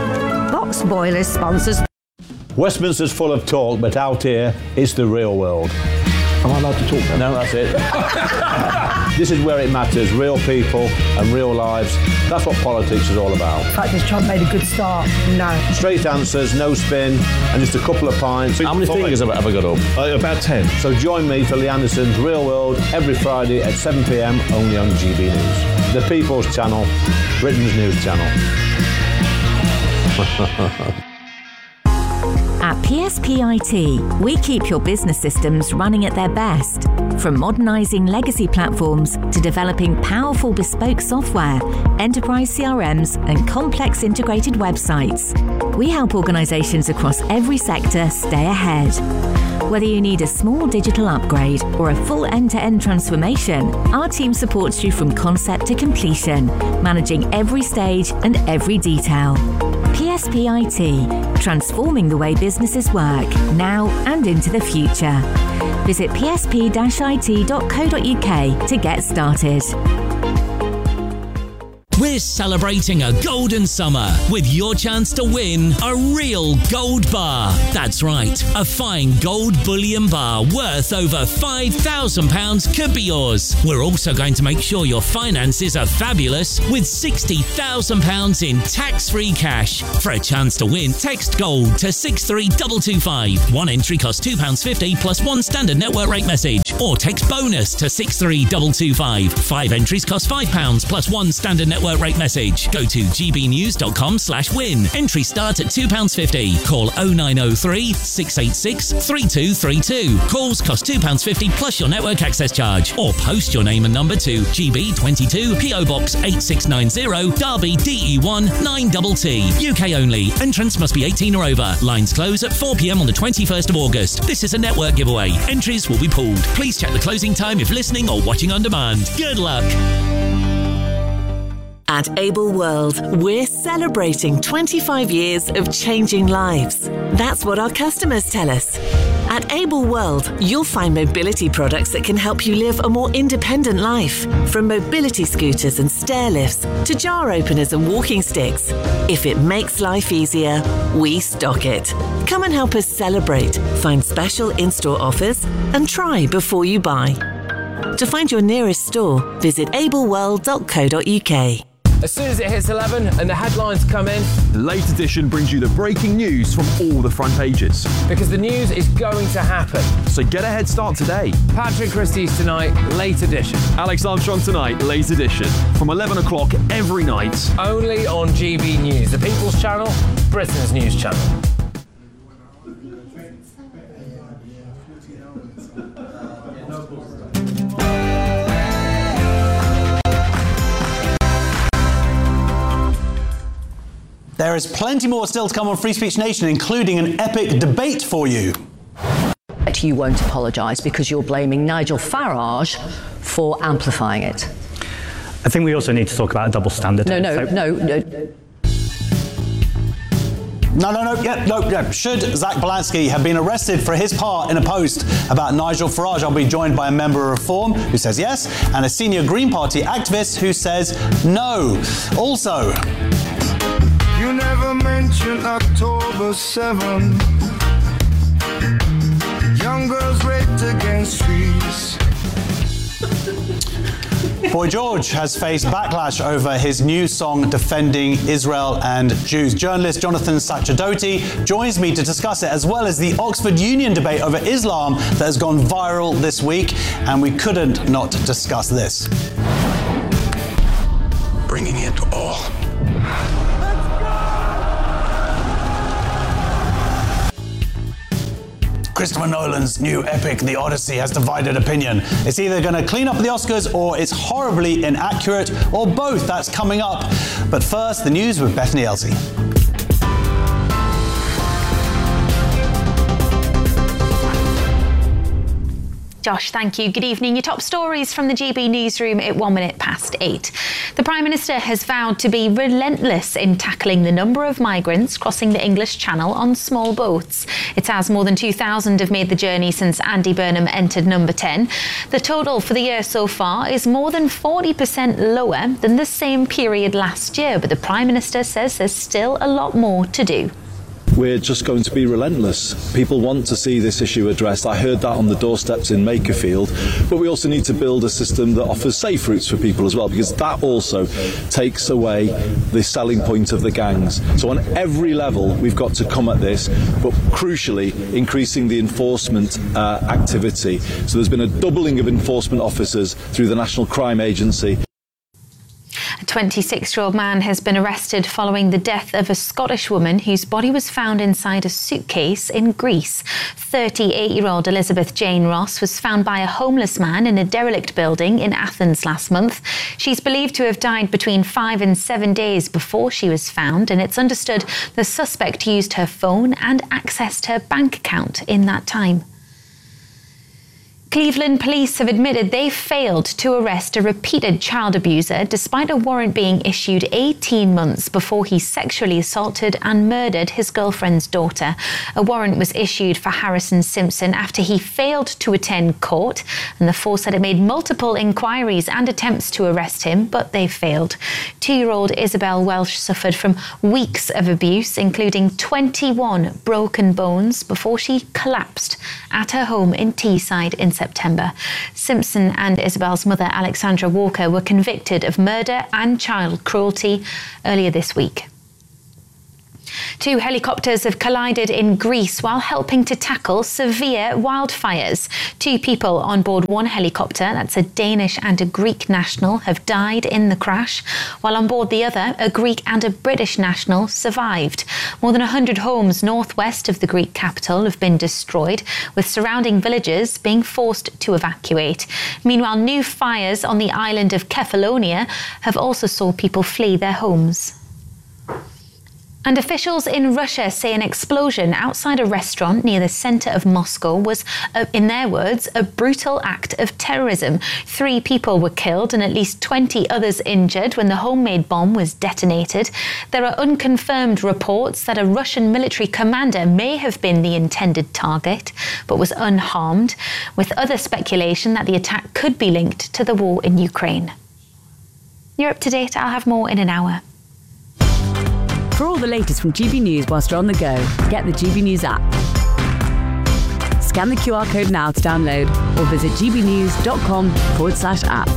[SPEAKER 19] Box Boilers sponsors.
[SPEAKER 3] Westminster's full of talk, but out here, it's the real world. Am I allowed to talk then? No, that's it. This is where it matters, real people and real lives. That's what politics is all about.
[SPEAKER 22] The fact is Trump made a good start. No.
[SPEAKER 3] Straight answers, no spin, and just a couple of pints. How many fingers have I got up?
[SPEAKER 11] Uh, about ten.
[SPEAKER 3] So join me for Lee Anderson's Real World every Friday at seven p m only on G B News. The People's Channel, Britain's news channel.
[SPEAKER 20] At P S P I T, we keep your business systems running at their best. From modernising legacy platforms to developing powerful bespoke software, enterprise C R Ms and complex integrated websites. We help organisations across every sector stay ahead. Whether you need a small digital upgrade or a full end-to-end transformation, our team supports you from concept to completion, managing every stage and every detail. P S P I T, transforming the way businesses work, now and into the future. Visit p s p dash i t dot co dot u k to get started.
[SPEAKER 23] We're celebrating a golden summer with your chance to win a real gold bar. That's right, a fine gold bullion bar worth over five thousand pounds could be yours. We're also going to make sure your finances are fabulous with sixty thousand pounds in tax-free cash. For a chance to win, text GOLD to six three two two five. One entry costs two pounds fifty plus one standard network rate message. Or text BONUS to six three two two five. Five entries cost five pounds plus one standard network rate message. Go to g b news dot com slash win. Entry start at two pounds fifty. Call oh nine oh three, six eight six, three two three two. Calls cost two pounds fifty plus your network access charge. Or post your name and number to G B twenty-two, P O Box eight six nine zero, Derby D E one nine T T. U K only. Entrance must be eighteen or over. Lines close at four p m on the twenty-first of August. This is a network giveaway. Entries will be pulled. Please check the closing time if listening or watching on demand. Good luck.
[SPEAKER 14] At Able World, we're celebrating twenty-five years of changing lives. That's what our customers tell us. At Able World, you'll find mobility products that can help you live a more independent life. From mobility scooters and stair lifts to jar openers and walking sticks. If it makes life easier, we stock it. Come and help us celebrate, find special in-store offers, and try before you buy. To find your nearest store, visit able world dot co dot u k.
[SPEAKER 9] As soon as it hits eleven and the headlines come in,
[SPEAKER 7] the Late Edition brings you the breaking news from all the front pages.
[SPEAKER 9] Because the news is going to happen.
[SPEAKER 7] So get a head start today.
[SPEAKER 9] Patrick Christie's tonight, Late Edition.
[SPEAKER 7] Alex Armstrong tonight, Late Edition. From eleven o'clock every night.
[SPEAKER 9] Only on G B News, the People's Channel, Britain's news channel.
[SPEAKER 1] There is plenty more still to come on Free Speech Nation, including an epic debate for you.
[SPEAKER 24] You won't apologise because you're blaming Nigel Farage for amplifying it.
[SPEAKER 25] I think we also need to talk about a double standard.
[SPEAKER 24] No, no,
[SPEAKER 25] so
[SPEAKER 24] no, no.
[SPEAKER 1] No, no, no, yeah, no, yeah. Should Zach Balansky have been arrested for his part in a post about Nigel Farage? I'll be joined by a member of Reform who says yes, and a senior Green Party activist who says no. Also...
[SPEAKER 26] You never mentioned October seventh. Young girls raped against trees.
[SPEAKER 1] Boy George has faced backlash over his new song defending Israel and Jews. Journalist Jonathan Sacerdoti joins me to discuss it, as well as the Oxford Union debate over Islam that has gone viral this week, and we couldn't not discuss this.
[SPEAKER 26] Bringing it all.
[SPEAKER 1] Christopher Nolan's new epic, The Odyssey, has divided opinion. It's either going to clean up the Oscars or it's horribly inaccurate, or both. That's coming up. But first, the news with Bethany Elsey.
[SPEAKER 27] Josh, thank you. Good evening. Your top stories from the G B newsroom at one minute past eight. The Prime Minister has vowed to be relentless in tackling the number of migrants crossing the English Channel on small boats. It has more than two thousand have made the journey since Andy Burnham entered number ten. The total for the year so far is more than forty percent lower than the same period last year, but the Prime Minister says there's still a lot more to do.
[SPEAKER 2] we're just going to be relentless. People want to see this issue addressed. I heard that on the doorsteps in Makerfield, but we also need to build a system that offers safe routes for people as well, because that also takes away the selling point of the gangs. So on every level, we've got to come at this, but crucially, increasing the enforcement uh, activity. So there's been a doubling of enforcement officers through the National Crime Agency.
[SPEAKER 27] A twenty-six-year-old man has been arrested following the death of a Scottish woman whose body was found inside a suitcase in Greece. thirty-eight-year-old Elizabeth Jane Ross was found by a homeless man in a derelict building in Athens last month. She's believed to have died between five and seven days before she was found, and it's understood the suspect used her phone and accessed her bank account in that time. Cleveland police have admitted they failed to arrest a repeated child abuser despite a warrant being issued eighteen months before he sexually assaulted and murdered his girlfriend's daughter. A warrant was issued for Harrison Simpson after he failed to attend court, and the force said it made multiple inquiries and attempts to arrest him, but they failed. Two-year-old Isabel Welsh suffered from weeks of abuse, including twenty-one broken bones, before she collapsed at her home in Teesside in September. Simpson and Isabel's mother, Alexandra Walker, were convicted of murder and child cruelty earlier this week. Two helicopters have collided in Greece while helping to tackle severe wildfires. Two people on board one helicopter, that's a Danish and a Greek national, have died in the crash, while on board the other, a Greek and a British national survived. More than one hundred homes northwest of the Greek capital have been destroyed, with surrounding villages being forced to evacuate. Meanwhile, new fires on the island of Kefalonia have also saw people flee their homes. And officials in Russia say an explosion outside a restaurant near the centre of Moscow was, uh, in their words, a brutal act of terrorism. Three people were killed and at least twenty others injured when the homemade bomb was detonated. There are unconfirmed reports that a Russian military commander may have been the intended target, but was unharmed, with other speculation that the attack could be linked to the war in Ukraine. You're up to date. I'll have more in an hour.
[SPEAKER 4] For all the latest from G B News whilst you're on the go, get the G B News app. Scan the Q R code now to download or visit gbnews.com forward slash app.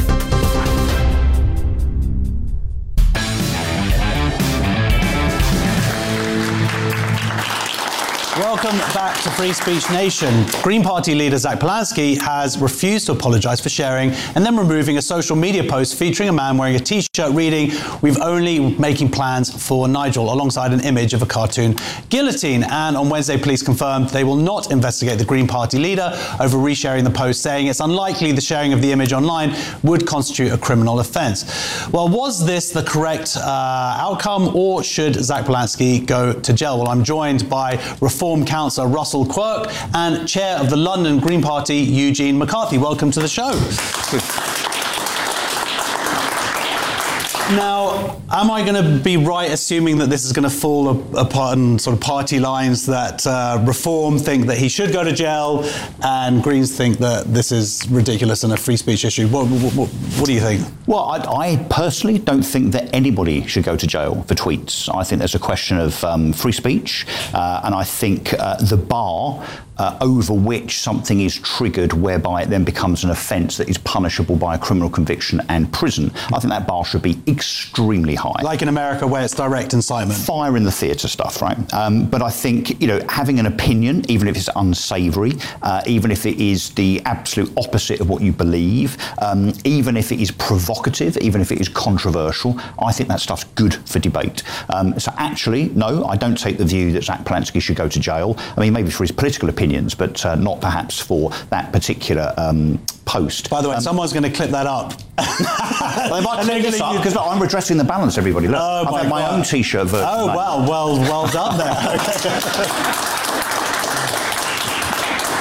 [SPEAKER 1] Welcome back to Free Speech Nation. Green Party leader Zach Polanski has refused to apologise for sharing and then removing a social media post featuring a man wearing a T-shirt reading, "We've only making plans for Nigel," alongside an image of a cartoon guillotine. And on Wednesday, police confirmed they will not investigate the Green Party leader over resharing the post, saying it's unlikely the sharing of the image online would constitute a criminal offence. Well, was this the correct uh, outcome, or should Zach Polanski go to jail? Well, I'm joined by Reform Councillor Russell Quirk and Chair of the London Green Party, Eugene McCarthy. Welcome to the show. Now, am I going to be right assuming that this is going to fall apart on sort of party lines, that uh, Reform think that he should go to jail and Greens think that this is ridiculous and a free speech issue? What, what, what do you think?
[SPEAKER 12] Well, I, I personally don't think that anybody should go to jail for tweets. I think there's a question of um, free speech, uh, and I think uh, the bar Uh, over which something is triggered whereby it then becomes an offence that is punishable by a criminal conviction and prison, I think that bar should be extremely high.
[SPEAKER 1] Like in America where it's direct incitement.
[SPEAKER 12] Fire in the theatre stuff, right? Um, but I think, you know, having an opinion, even if it's unsavoury, uh, even if it is the absolute opposite of what you believe, um, even if it is provocative, even if it is controversial, I think that stuff's good for debate. Um, so actually, no, I don't take the view that Zach Polanski should go to jail. I mean, maybe for his political opinion, but uh, not perhaps for that particular um, post.
[SPEAKER 1] By the way, um, someone's going to clip that up.
[SPEAKER 12] Well, they might clip this up because I'm redressing the balance, everybody. Look,
[SPEAKER 1] oh,
[SPEAKER 12] I've had my own T-shirt version.
[SPEAKER 1] Oh, well, well, well done there.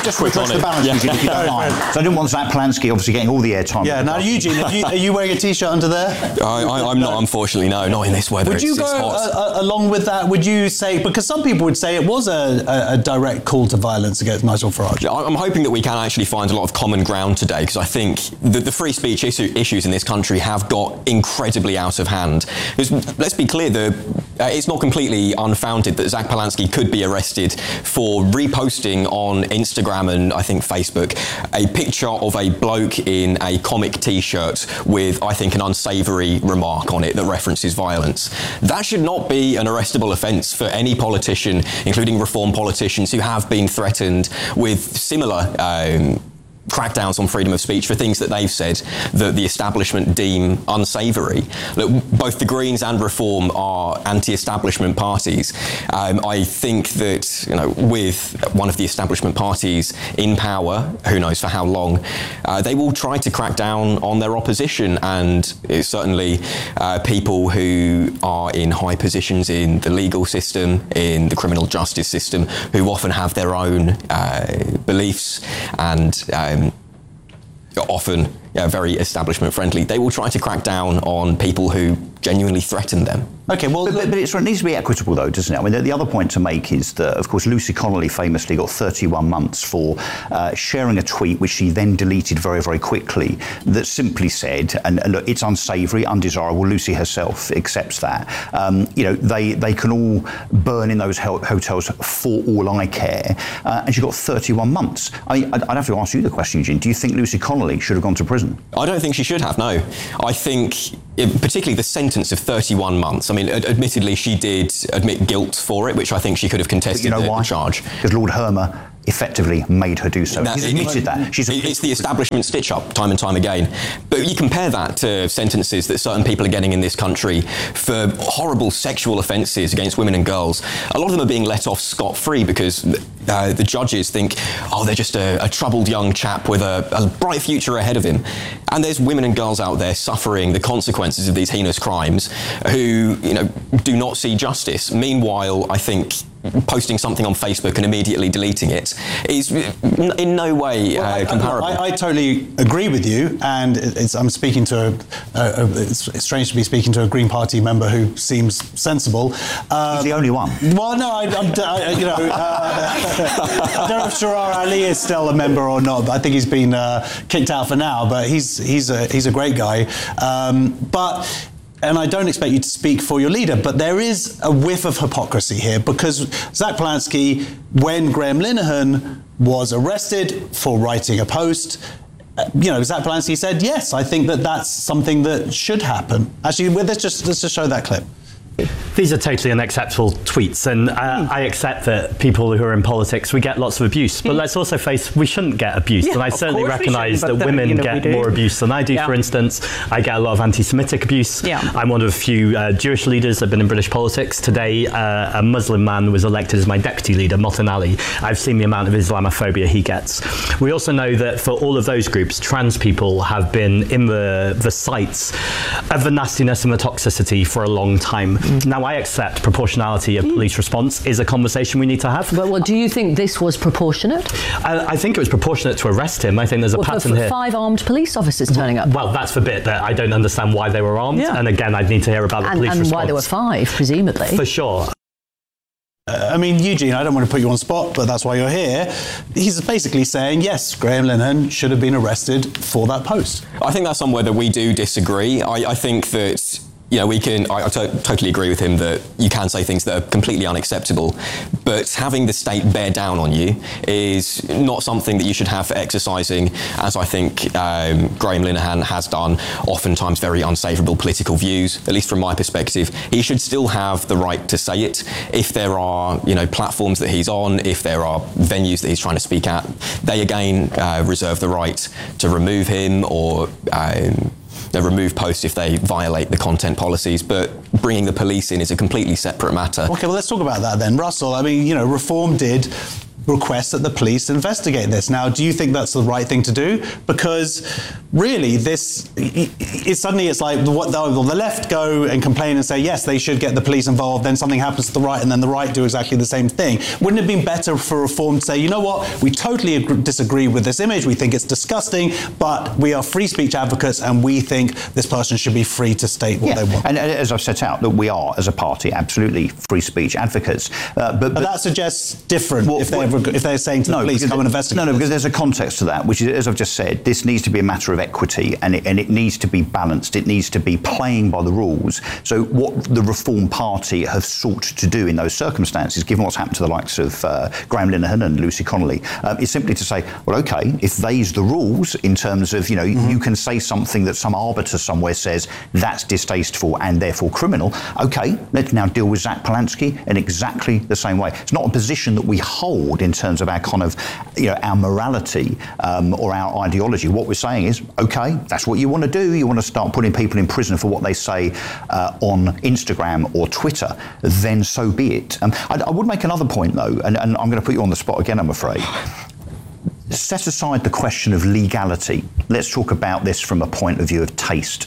[SPEAKER 12] just
[SPEAKER 2] quick
[SPEAKER 12] redress
[SPEAKER 2] on
[SPEAKER 12] the
[SPEAKER 2] it.
[SPEAKER 12] balance,
[SPEAKER 2] Yeah.
[SPEAKER 12] Eugene, if you don't mind. So I didn't want Zach Polansky obviously getting all the airtime.
[SPEAKER 1] Yeah, now Eugene, are you, are you wearing a t-shirt under there?
[SPEAKER 5] I, I, I'm not, unfortunately, no, not in this weather.
[SPEAKER 1] Would
[SPEAKER 5] It's,
[SPEAKER 1] you
[SPEAKER 5] it's
[SPEAKER 1] go
[SPEAKER 5] hot.
[SPEAKER 1] uh, uh, along with that? Would you say, because some people would say it was a, a, a direct call to violence against Nigel Farage?
[SPEAKER 5] I- I'm hoping that we can actually find a lot of common ground today, because I think the, the free speech issue, issues in this country have got incredibly out of hand. Because, let's be clear, the, uh, it's not completely unfounded that Zach Polansky could be arrested for reposting on Instagram and I think Facebook a picture of a bloke in a comic t-shirt with, I think, an unsavoury remark on it that references violence. That should not be an arrestable offence for any politician, including Reform politicians who have been threatened with similar um, crackdowns on freedom of speech for things that they've said that the establishment deem unsavoury. Look, both the Greens and Reform are anti-establishment parties. Um, I think that, you know, with one of the establishment parties in power, who knows for how long, uh, they will try to crack down on their opposition, and it's certainly uh, people who are in high positions in the legal system, in the criminal justice system, who often have their own uh, beliefs and um, often yeah, very establishment friendly. They will try to crack down on people who genuinely threaten them.
[SPEAKER 1] Okay, well,
[SPEAKER 12] but, but, but it's, it needs to be equitable, though, doesn't it? I mean, the, the other point to make is that, of course, Lucy Connolly famously got thirty-one months for uh, sharing a tweet, which she then deleted very, very quickly, that simply said, and, and look, it's unsavoury, undesirable. Lucy herself accepts that. Um, you know, they they can all burn in those ho- hotels for all I care, uh, and she got thirty-one months. I mean, I'd, I'd have to ask you the question, Eugene. Do you think Lucy Connolly should have gone to prison?
[SPEAKER 5] I don't think she should have, no. I think, it, particularly the sentence of thirty-one months, I mean, ad- admittedly, she did admit guilt for it, which I think she could have contested.
[SPEAKER 12] But you know
[SPEAKER 5] the,
[SPEAKER 12] why?
[SPEAKER 5] the charge.
[SPEAKER 12] Because Lord Hermer effectively made her do so.
[SPEAKER 5] That-
[SPEAKER 12] She's admitted that. She's a
[SPEAKER 5] it's the establishment stitch-up, time and time again. But you compare that to sentences that certain people are getting in this country for horrible sexual offences against women and girls. A lot of them are being let off scot-free because uh, the judges think, oh, they're just a, a troubled young chap with a, a bright future ahead of him. And there's women and girls out there suffering the consequences of these heinous crimes who, you know, do not see justice. Meanwhile, I think posting something on Facebook and immediately deleting it is in no way uh,
[SPEAKER 1] well, I,
[SPEAKER 5] comparable.
[SPEAKER 1] I, I totally agree with you, and it's, I'm speaking to a, a, a, it's strange to be speaking to a Green Party member who seems sensible. Um,
[SPEAKER 12] He's the only one.
[SPEAKER 1] Well, no, I, I'm, I, you know, uh, I don't know if Sharar Ali is still a member or not. But I think he's been uh, kicked out for now, but he's he's a, he's a great guy. Um, but. And I don't expect you to speak for your leader, but there is a whiff of hypocrisy here, because Zach Polansky, when Graham Linehan was arrested for writing a post, uh, you know, Zach Polansky said, yes, I think that that's something that should happen. Actually, well, let's just, let's just show that clip.
[SPEAKER 25] These are totally unacceptable tweets, and uh, mm. I accept that people who are in politics, we get lots of abuse, but mm. let's also face we shouldn't get abuse, yeah, and I certainly recognise that women you know, get more abuse than I do. Yeah. For instance, I get a lot of anti-Semitic abuse. Yeah. I'm one of a few uh, Jewish leaders that have been in British politics. Today, uh, a Muslim man was elected as my deputy leader, Motin Ali. I've seen the amount of Islamophobia he gets. We also know that for all of those groups, trans people have been in the, the sights of the nastiness and the toxicity for a long time. Mm. Now, I accept proportionality of police response is a conversation we need to have.
[SPEAKER 24] But well, do you think this was proportionate?
[SPEAKER 25] I, I think it was proportionate to arrest him. I think there's a
[SPEAKER 24] well,
[SPEAKER 25] pattern
[SPEAKER 24] for, for
[SPEAKER 25] here.
[SPEAKER 24] Five armed police officers turning up.
[SPEAKER 25] Well, that's the bit that I don't understand why they were armed. Yeah. And again, I'd need to hear about the
[SPEAKER 24] and,
[SPEAKER 25] police
[SPEAKER 24] and
[SPEAKER 25] response.
[SPEAKER 24] And why there were five, presumably.
[SPEAKER 25] For sure.
[SPEAKER 1] Uh, I mean, Eugene, I don't want to put you on the spot, but that's why you're here. He's basically saying, yes, Graham Linehan should have been arrested for that post.
[SPEAKER 5] I think that's somewhere that we do disagree. I, I think that you know, we can, I, I to- totally agree with him that you can say things that are completely unacceptable, but having the state bear down on you is not something that you should have for exercising, as I think um, Graham Linehan has done, oftentimes very unsavourable political views, at least from my perspective. He should still have the right to say it. If there are, you know, platforms that he's on, if there are venues that he's trying to speak at, they again uh, reserve the right to remove him or um, They remove posts if they violate the content policies, but bringing the police in is a completely separate matter.
[SPEAKER 1] Okay, well, let's talk about that then. Russell, I mean, you know, Reform did request that the police investigate this. Now, do you think that's the right thing to do? Because really, this it, suddenly it's like what the, the left go and complain and say, yes, they should get the police involved, then something happens to the right, and then the right do exactly the same thing. Wouldn't it have been better for Reform to say, you know what, we totally agree, disagree with this image, we think it's disgusting, but we are free speech advocates and we think this person should be free to state what
[SPEAKER 12] yeah.
[SPEAKER 1] they want.
[SPEAKER 12] And as I've set out, that we are, as a party, absolutely free speech advocates. Uh, but, but,
[SPEAKER 1] but that suggests different well, if, they're,
[SPEAKER 12] well,
[SPEAKER 1] if they're saying to
[SPEAKER 12] no,
[SPEAKER 1] the police, come and investigate.
[SPEAKER 12] No, no, because there's a context to that, which is, as I've just said, this needs to be a matter of equity, and it, and it needs to be balanced. It needs to be playing by the rules. So what the Reform Party have sought to do in those circumstances, given what's happened to the likes of uh, Graham Linehan and Lucy Connolly, um, is simply to say, well, OK, if they's the rules in terms of, you know, mm-hmm. you can say something that some arbiter somewhere says that's distasteful and therefore criminal, OK, let's now deal with Zach Polanski in exactly the same way. It's not a position that we hold in terms of our kind of, you know, our morality um, or our ideology. What we're saying is, OK, that's what you want to do. You want to start putting people in prison for what they say uh, on Instagram or Twitter, then so be it. Um, I, I would make another point, though, and, and I'm going to put you on the spot again, I'm afraid. Set aside the question of legality. Let's talk about this from a point of view of taste.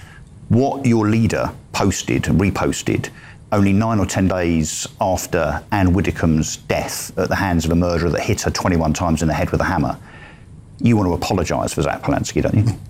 [SPEAKER 12] What your leader posted and reposted only nine or ten days after Anne Widdecombe's death at the hands of a murderer that hit her twenty-one times in the head with a hammer, you want to apologise for Zach Polanski, don't you?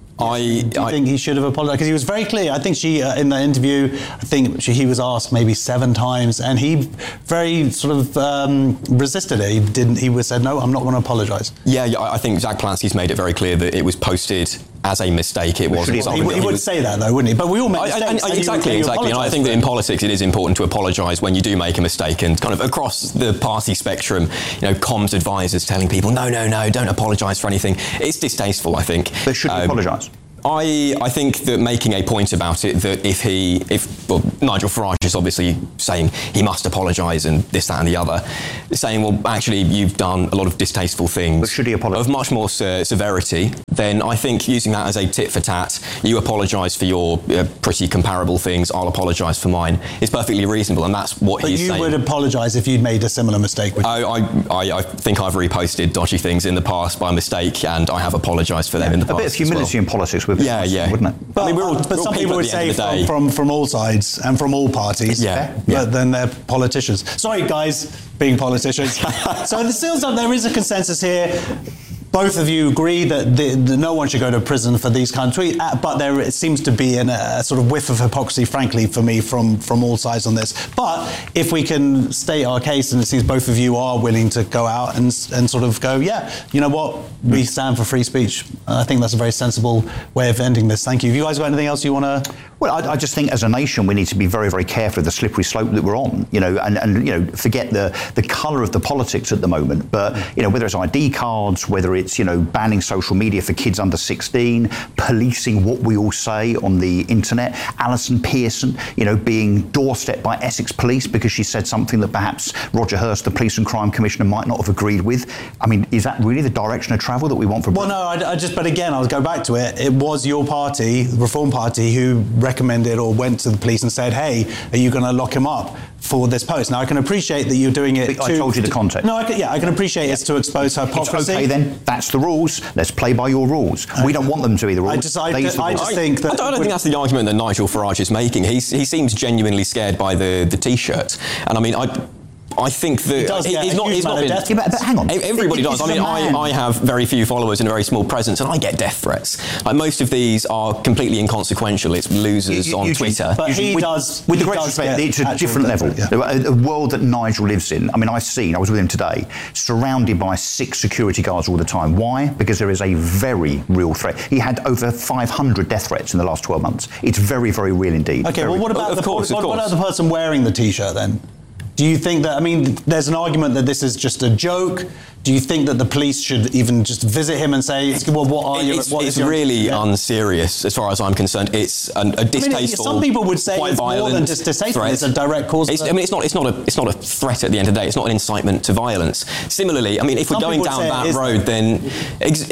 [SPEAKER 5] I,
[SPEAKER 1] Do you
[SPEAKER 5] I
[SPEAKER 1] think he should have apologised? Because he was very clear. I think she, uh, in the interview, I think she, he was asked maybe seven times, and he very sort of um, resisted it. He didn't. He was said, "No, I'm not going to apologise."
[SPEAKER 5] Yeah, yeah, I think Zach Polanski's made it very clear that it was posted as a mistake. It wasn't.
[SPEAKER 1] He,
[SPEAKER 5] something
[SPEAKER 1] he,
[SPEAKER 5] that
[SPEAKER 1] he would
[SPEAKER 5] was,
[SPEAKER 1] say that, though, wouldn't he? But we all make
[SPEAKER 5] I,
[SPEAKER 1] mistakes.
[SPEAKER 5] I, I, exactly,
[SPEAKER 1] you,
[SPEAKER 5] exactly. And I think that in politics, it is important to apologise when you do make a mistake, and kind of across the party spectrum, you know, comms advisors telling people, "No, no, no, don't apologise for anything." It's distasteful, I think.
[SPEAKER 12] But should he um, apologise?
[SPEAKER 5] I, I think that making a point about it, that if he, if well, Nigel Farage is obviously saying he must apologise and this, that and the other, saying, well, actually, you've done a lot of distasteful things.
[SPEAKER 12] But should he apologise?
[SPEAKER 5] Of much more se- severity, then I think using that as a tit for tat, you apologise for your uh, pretty comparable things, I'll apologise for mine, is perfectly reasonable, and that's what
[SPEAKER 1] but
[SPEAKER 5] he's
[SPEAKER 1] you
[SPEAKER 5] saying.
[SPEAKER 1] would apologise if you'd made a similar mistake.
[SPEAKER 5] I, I, I, I think I've reposted dodgy things in the past by mistake, and I have apologised for them
[SPEAKER 12] yeah,
[SPEAKER 5] in the
[SPEAKER 12] a
[SPEAKER 5] past.
[SPEAKER 12] A bit of humility
[SPEAKER 5] well.
[SPEAKER 12] in politics would be
[SPEAKER 5] yeah,
[SPEAKER 12] nice,
[SPEAKER 5] yeah.
[SPEAKER 12] wouldn't it?
[SPEAKER 1] But,
[SPEAKER 5] I mean, we're all,
[SPEAKER 1] but
[SPEAKER 5] we're all
[SPEAKER 1] some people would say from, from from all sides and from all parties,
[SPEAKER 5] yeah,
[SPEAKER 1] but
[SPEAKER 5] yeah.
[SPEAKER 1] then they're politicians. Sorry, guys, being politicians. So it feels like there is a consensus here. Both of you agree that the, the, no one should go to prison for these kind of tweets, uh, but there it seems to be an, a sort of whiff of hypocrisy, frankly, for me, from, from all sides on this. But if we can state our case, and it seems both of you are willing to go out and, and sort of go, yeah, you know what, we stand for free speech. I think that's a very sensible way of ending this. Thank you. Have you guys got anything else you want to...
[SPEAKER 12] Well, I, I just think as a nation we need to be very, very careful of the slippery slope that we're on, you know, and, and you know, forget the, the colour of the politics at the moment. But, you know, whether it's I D cards, whether it's, you know, banning social media for kids under sixteen, policing what we all say on the internet, Alison Pearson, you know, being doorstepped by Essex Police because she said something that perhaps Roger Hurst, the Police and Crime Commissioner, might not have agreed with. I mean, is that really the direction of travel that we want for
[SPEAKER 1] Britain? Well, no, I, I just, but again, I'll go back to it. It was your party, the Reform Party, who recommended or went to the police and said, hey, are you going to lock him up for this post? Now, I can appreciate that you're doing it
[SPEAKER 12] I
[SPEAKER 1] to...
[SPEAKER 12] told you the context.
[SPEAKER 1] No, I can, yeah, I can appreciate it's to expose hypocrisy.
[SPEAKER 12] It's okay, then. That's the rules. Let's play by your rules. Okay. We don't want them to be the rules.
[SPEAKER 1] I just, I, I just I, think that...
[SPEAKER 5] I don't, I don't think that's the argument that Nigel Farage is making. He's, he seems genuinely scared by the, the T-shirt. And, I mean, I... I think that
[SPEAKER 1] he does
[SPEAKER 5] he,
[SPEAKER 1] get
[SPEAKER 5] he's not. He's not been,
[SPEAKER 12] yeah, but, but hang on.
[SPEAKER 5] Everybody
[SPEAKER 12] it,
[SPEAKER 5] does. I mean, I, I have very few followers and a very small presence, and I get death threats. Like most of these are completely inconsequential. It's losers
[SPEAKER 12] you, you,
[SPEAKER 5] on
[SPEAKER 12] you,
[SPEAKER 5] Twitter.
[SPEAKER 1] But he
[SPEAKER 12] with,
[SPEAKER 1] does.
[SPEAKER 12] With
[SPEAKER 1] he
[SPEAKER 12] the great respect, it's a different level. Yeah. A, a world that Nigel lives in. I mean, I've seen. I was with him today, surrounded by six security guards all the time. Why? Because there is a very real threat. He had over five hundred death threats in the last twelve months. It's very, very real indeed.
[SPEAKER 1] Okay.
[SPEAKER 12] Very
[SPEAKER 1] Well, what about
[SPEAKER 5] of
[SPEAKER 1] the
[SPEAKER 5] course,
[SPEAKER 1] what,
[SPEAKER 5] of
[SPEAKER 1] what
[SPEAKER 5] course.
[SPEAKER 1] about the person wearing the T-shirt then? Do you think that, I mean, there's an argument that this is just a joke. Do you think that the police should even just visit him and say, well, what are you?
[SPEAKER 5] It's,
[SPEAKER 1] what
[SPEAKER 5] it's
[SPEAKER 1] is your,
[SPEAKER 5] really
[SPEAKER 1] yeah.
[SPEAKER 5] unserious, as far as I'm concerned. It's an, a distasteful,
[SPEAKER 1] I mean, some people would say
[SPEAKER 5] quite
[SPEAKER 1] it's more
[SPEAKER 5] violent
[SPEAKER 1] than just distasteful.
[SPEAKER 5] threat.
[SPEAKER 1] It's a direct cause.
[SPEAKER 5] It's, I mean, it's not. It's not a. It's not a threat at the end of the day. It's not an incitement to violence. Similarly, I mean, if
[SPEAKER 1] Some
[SPEAKER 5] we're going
[SPEAKER 1] people
[SPEAKER 5] down
[SPEAKER 1] say
[SPEAKER 5] that
[SPEAKER 1] it is
[SPEAKER 5] road, then ex- it,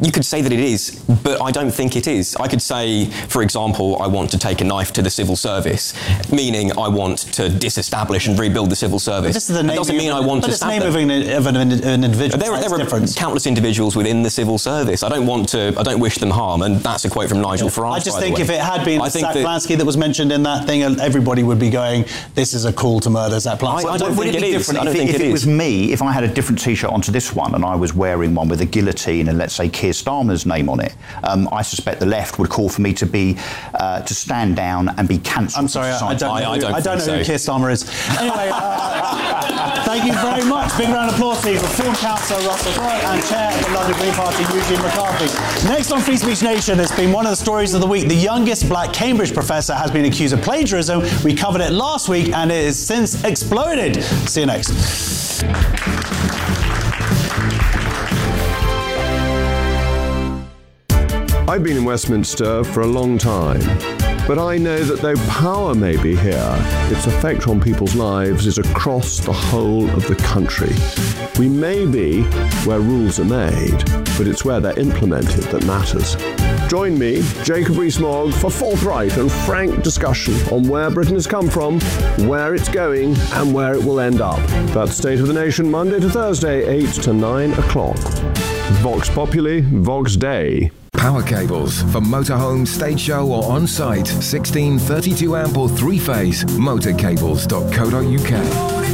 [SPEAKER 5] you could say that it is, but I don't think it is. I could say, for example, I want to take a knife to the civil service, meaning I want to disestablish and rebuild the civil service.
[SPEAKER 1] This is the
[SPEAKER 5] that
[SPEAKER 1] name
[SPEAKER 5] doesn't mean
[SPEAKER 1] of,
[SPEAKER 5] I want
[SPEAKER 1] but
[SPEAKER 5] to
[SPEAKER 1] it's the
[SPEAKER 5] stab
[SPEAKER 1] name
[SPEAKER 5] them.
[SPEAKER 1] of an, of an, an individual.
[SPEAKER 5] There, are- there are
[SPEAKER 1] difference.
[SPEAKER 5] countless individuals within the civil service. I don't want to. I don't wish them harm, and that's a quote from Nigel Farage.
[SPEAKER 1] I just
[SPEAKER 5] by the
[SPEAKER 1] think
[SPEAKER 5] way.
[SPEAKER 1] if it had been
[SPEAKER 5] I think
[SPEAKER 1] Zach
[SPEAKER 5] that-
[SPEAKER 1] Plansky that was mentioned in that thing, everybody would be going, "This is a call to murder Zach Plansky."
[SPEAKER 5] I- I don't
[SPEAKER 12] Would
[SPEAKER 5] think
[SPEAKER 12] it
[SPEAKER 5] it
[SPEAKER 12] be
[SPEAKER 5] is.
[SPEAKER 12] different
[SPEAKER 5] I don't
[SPEAKER 12] if,
[SPEAKER 5] think
[SPEAKER 12] it, if
[SPEAKER 5] it
[SPEAKER 12] it
[SPEAKER 5] is.
[SPEAKER 12] was me, if I had a different T-shirt onto this one and I was wearing one with a guillotine and let's say Keir Starmer's name on it, um, I suspect the left would call for me to be uh, to stand down and be cancelled.
[SPEAKER 1] I'm sorry, I, I don't know.
[SPEAKER 5] I- I
[SPEAKER 1] who,
[SPEAKER 5] don't
[SPEAKER 1] I don't know
[SPEAKER 5] think
[SPEAKER 1] who
[SPEAKER 5] so.
[SPEAKER 1] Keir Starmer is. Anyway, uh, thank you very much. Big round of applause, please, for Reform Councillor Russell Crowe and Chair of the London Green Party, Eugene McCarthy. Next on Free Speech Nation, it's been one of the stories of the week. The youngest black Cambridge professor has been accused of plagiarism. We covered it last week, and it has since exploded. See you next.
[SPEAKER 6] I've been in Westminster for a long time, but I know that though power may be here, its effect on people's lives is across the whole of the country. We may be where rules are made, but it's where they're implemented that matters. Join me, Jacob Rees-Mogg, for forthright and frank discussion on where Britain has come from, where it's going, and where it will end up. That's State of the Nation, Monday to Thursday, eight to nine o'clock. Vox Populi, Vox Dei.
[SPEAKER 8] Power cables for motorhome, stage show or on-site. sixteen, thirty-two amp or three-phase. motorcables dot co dot uk.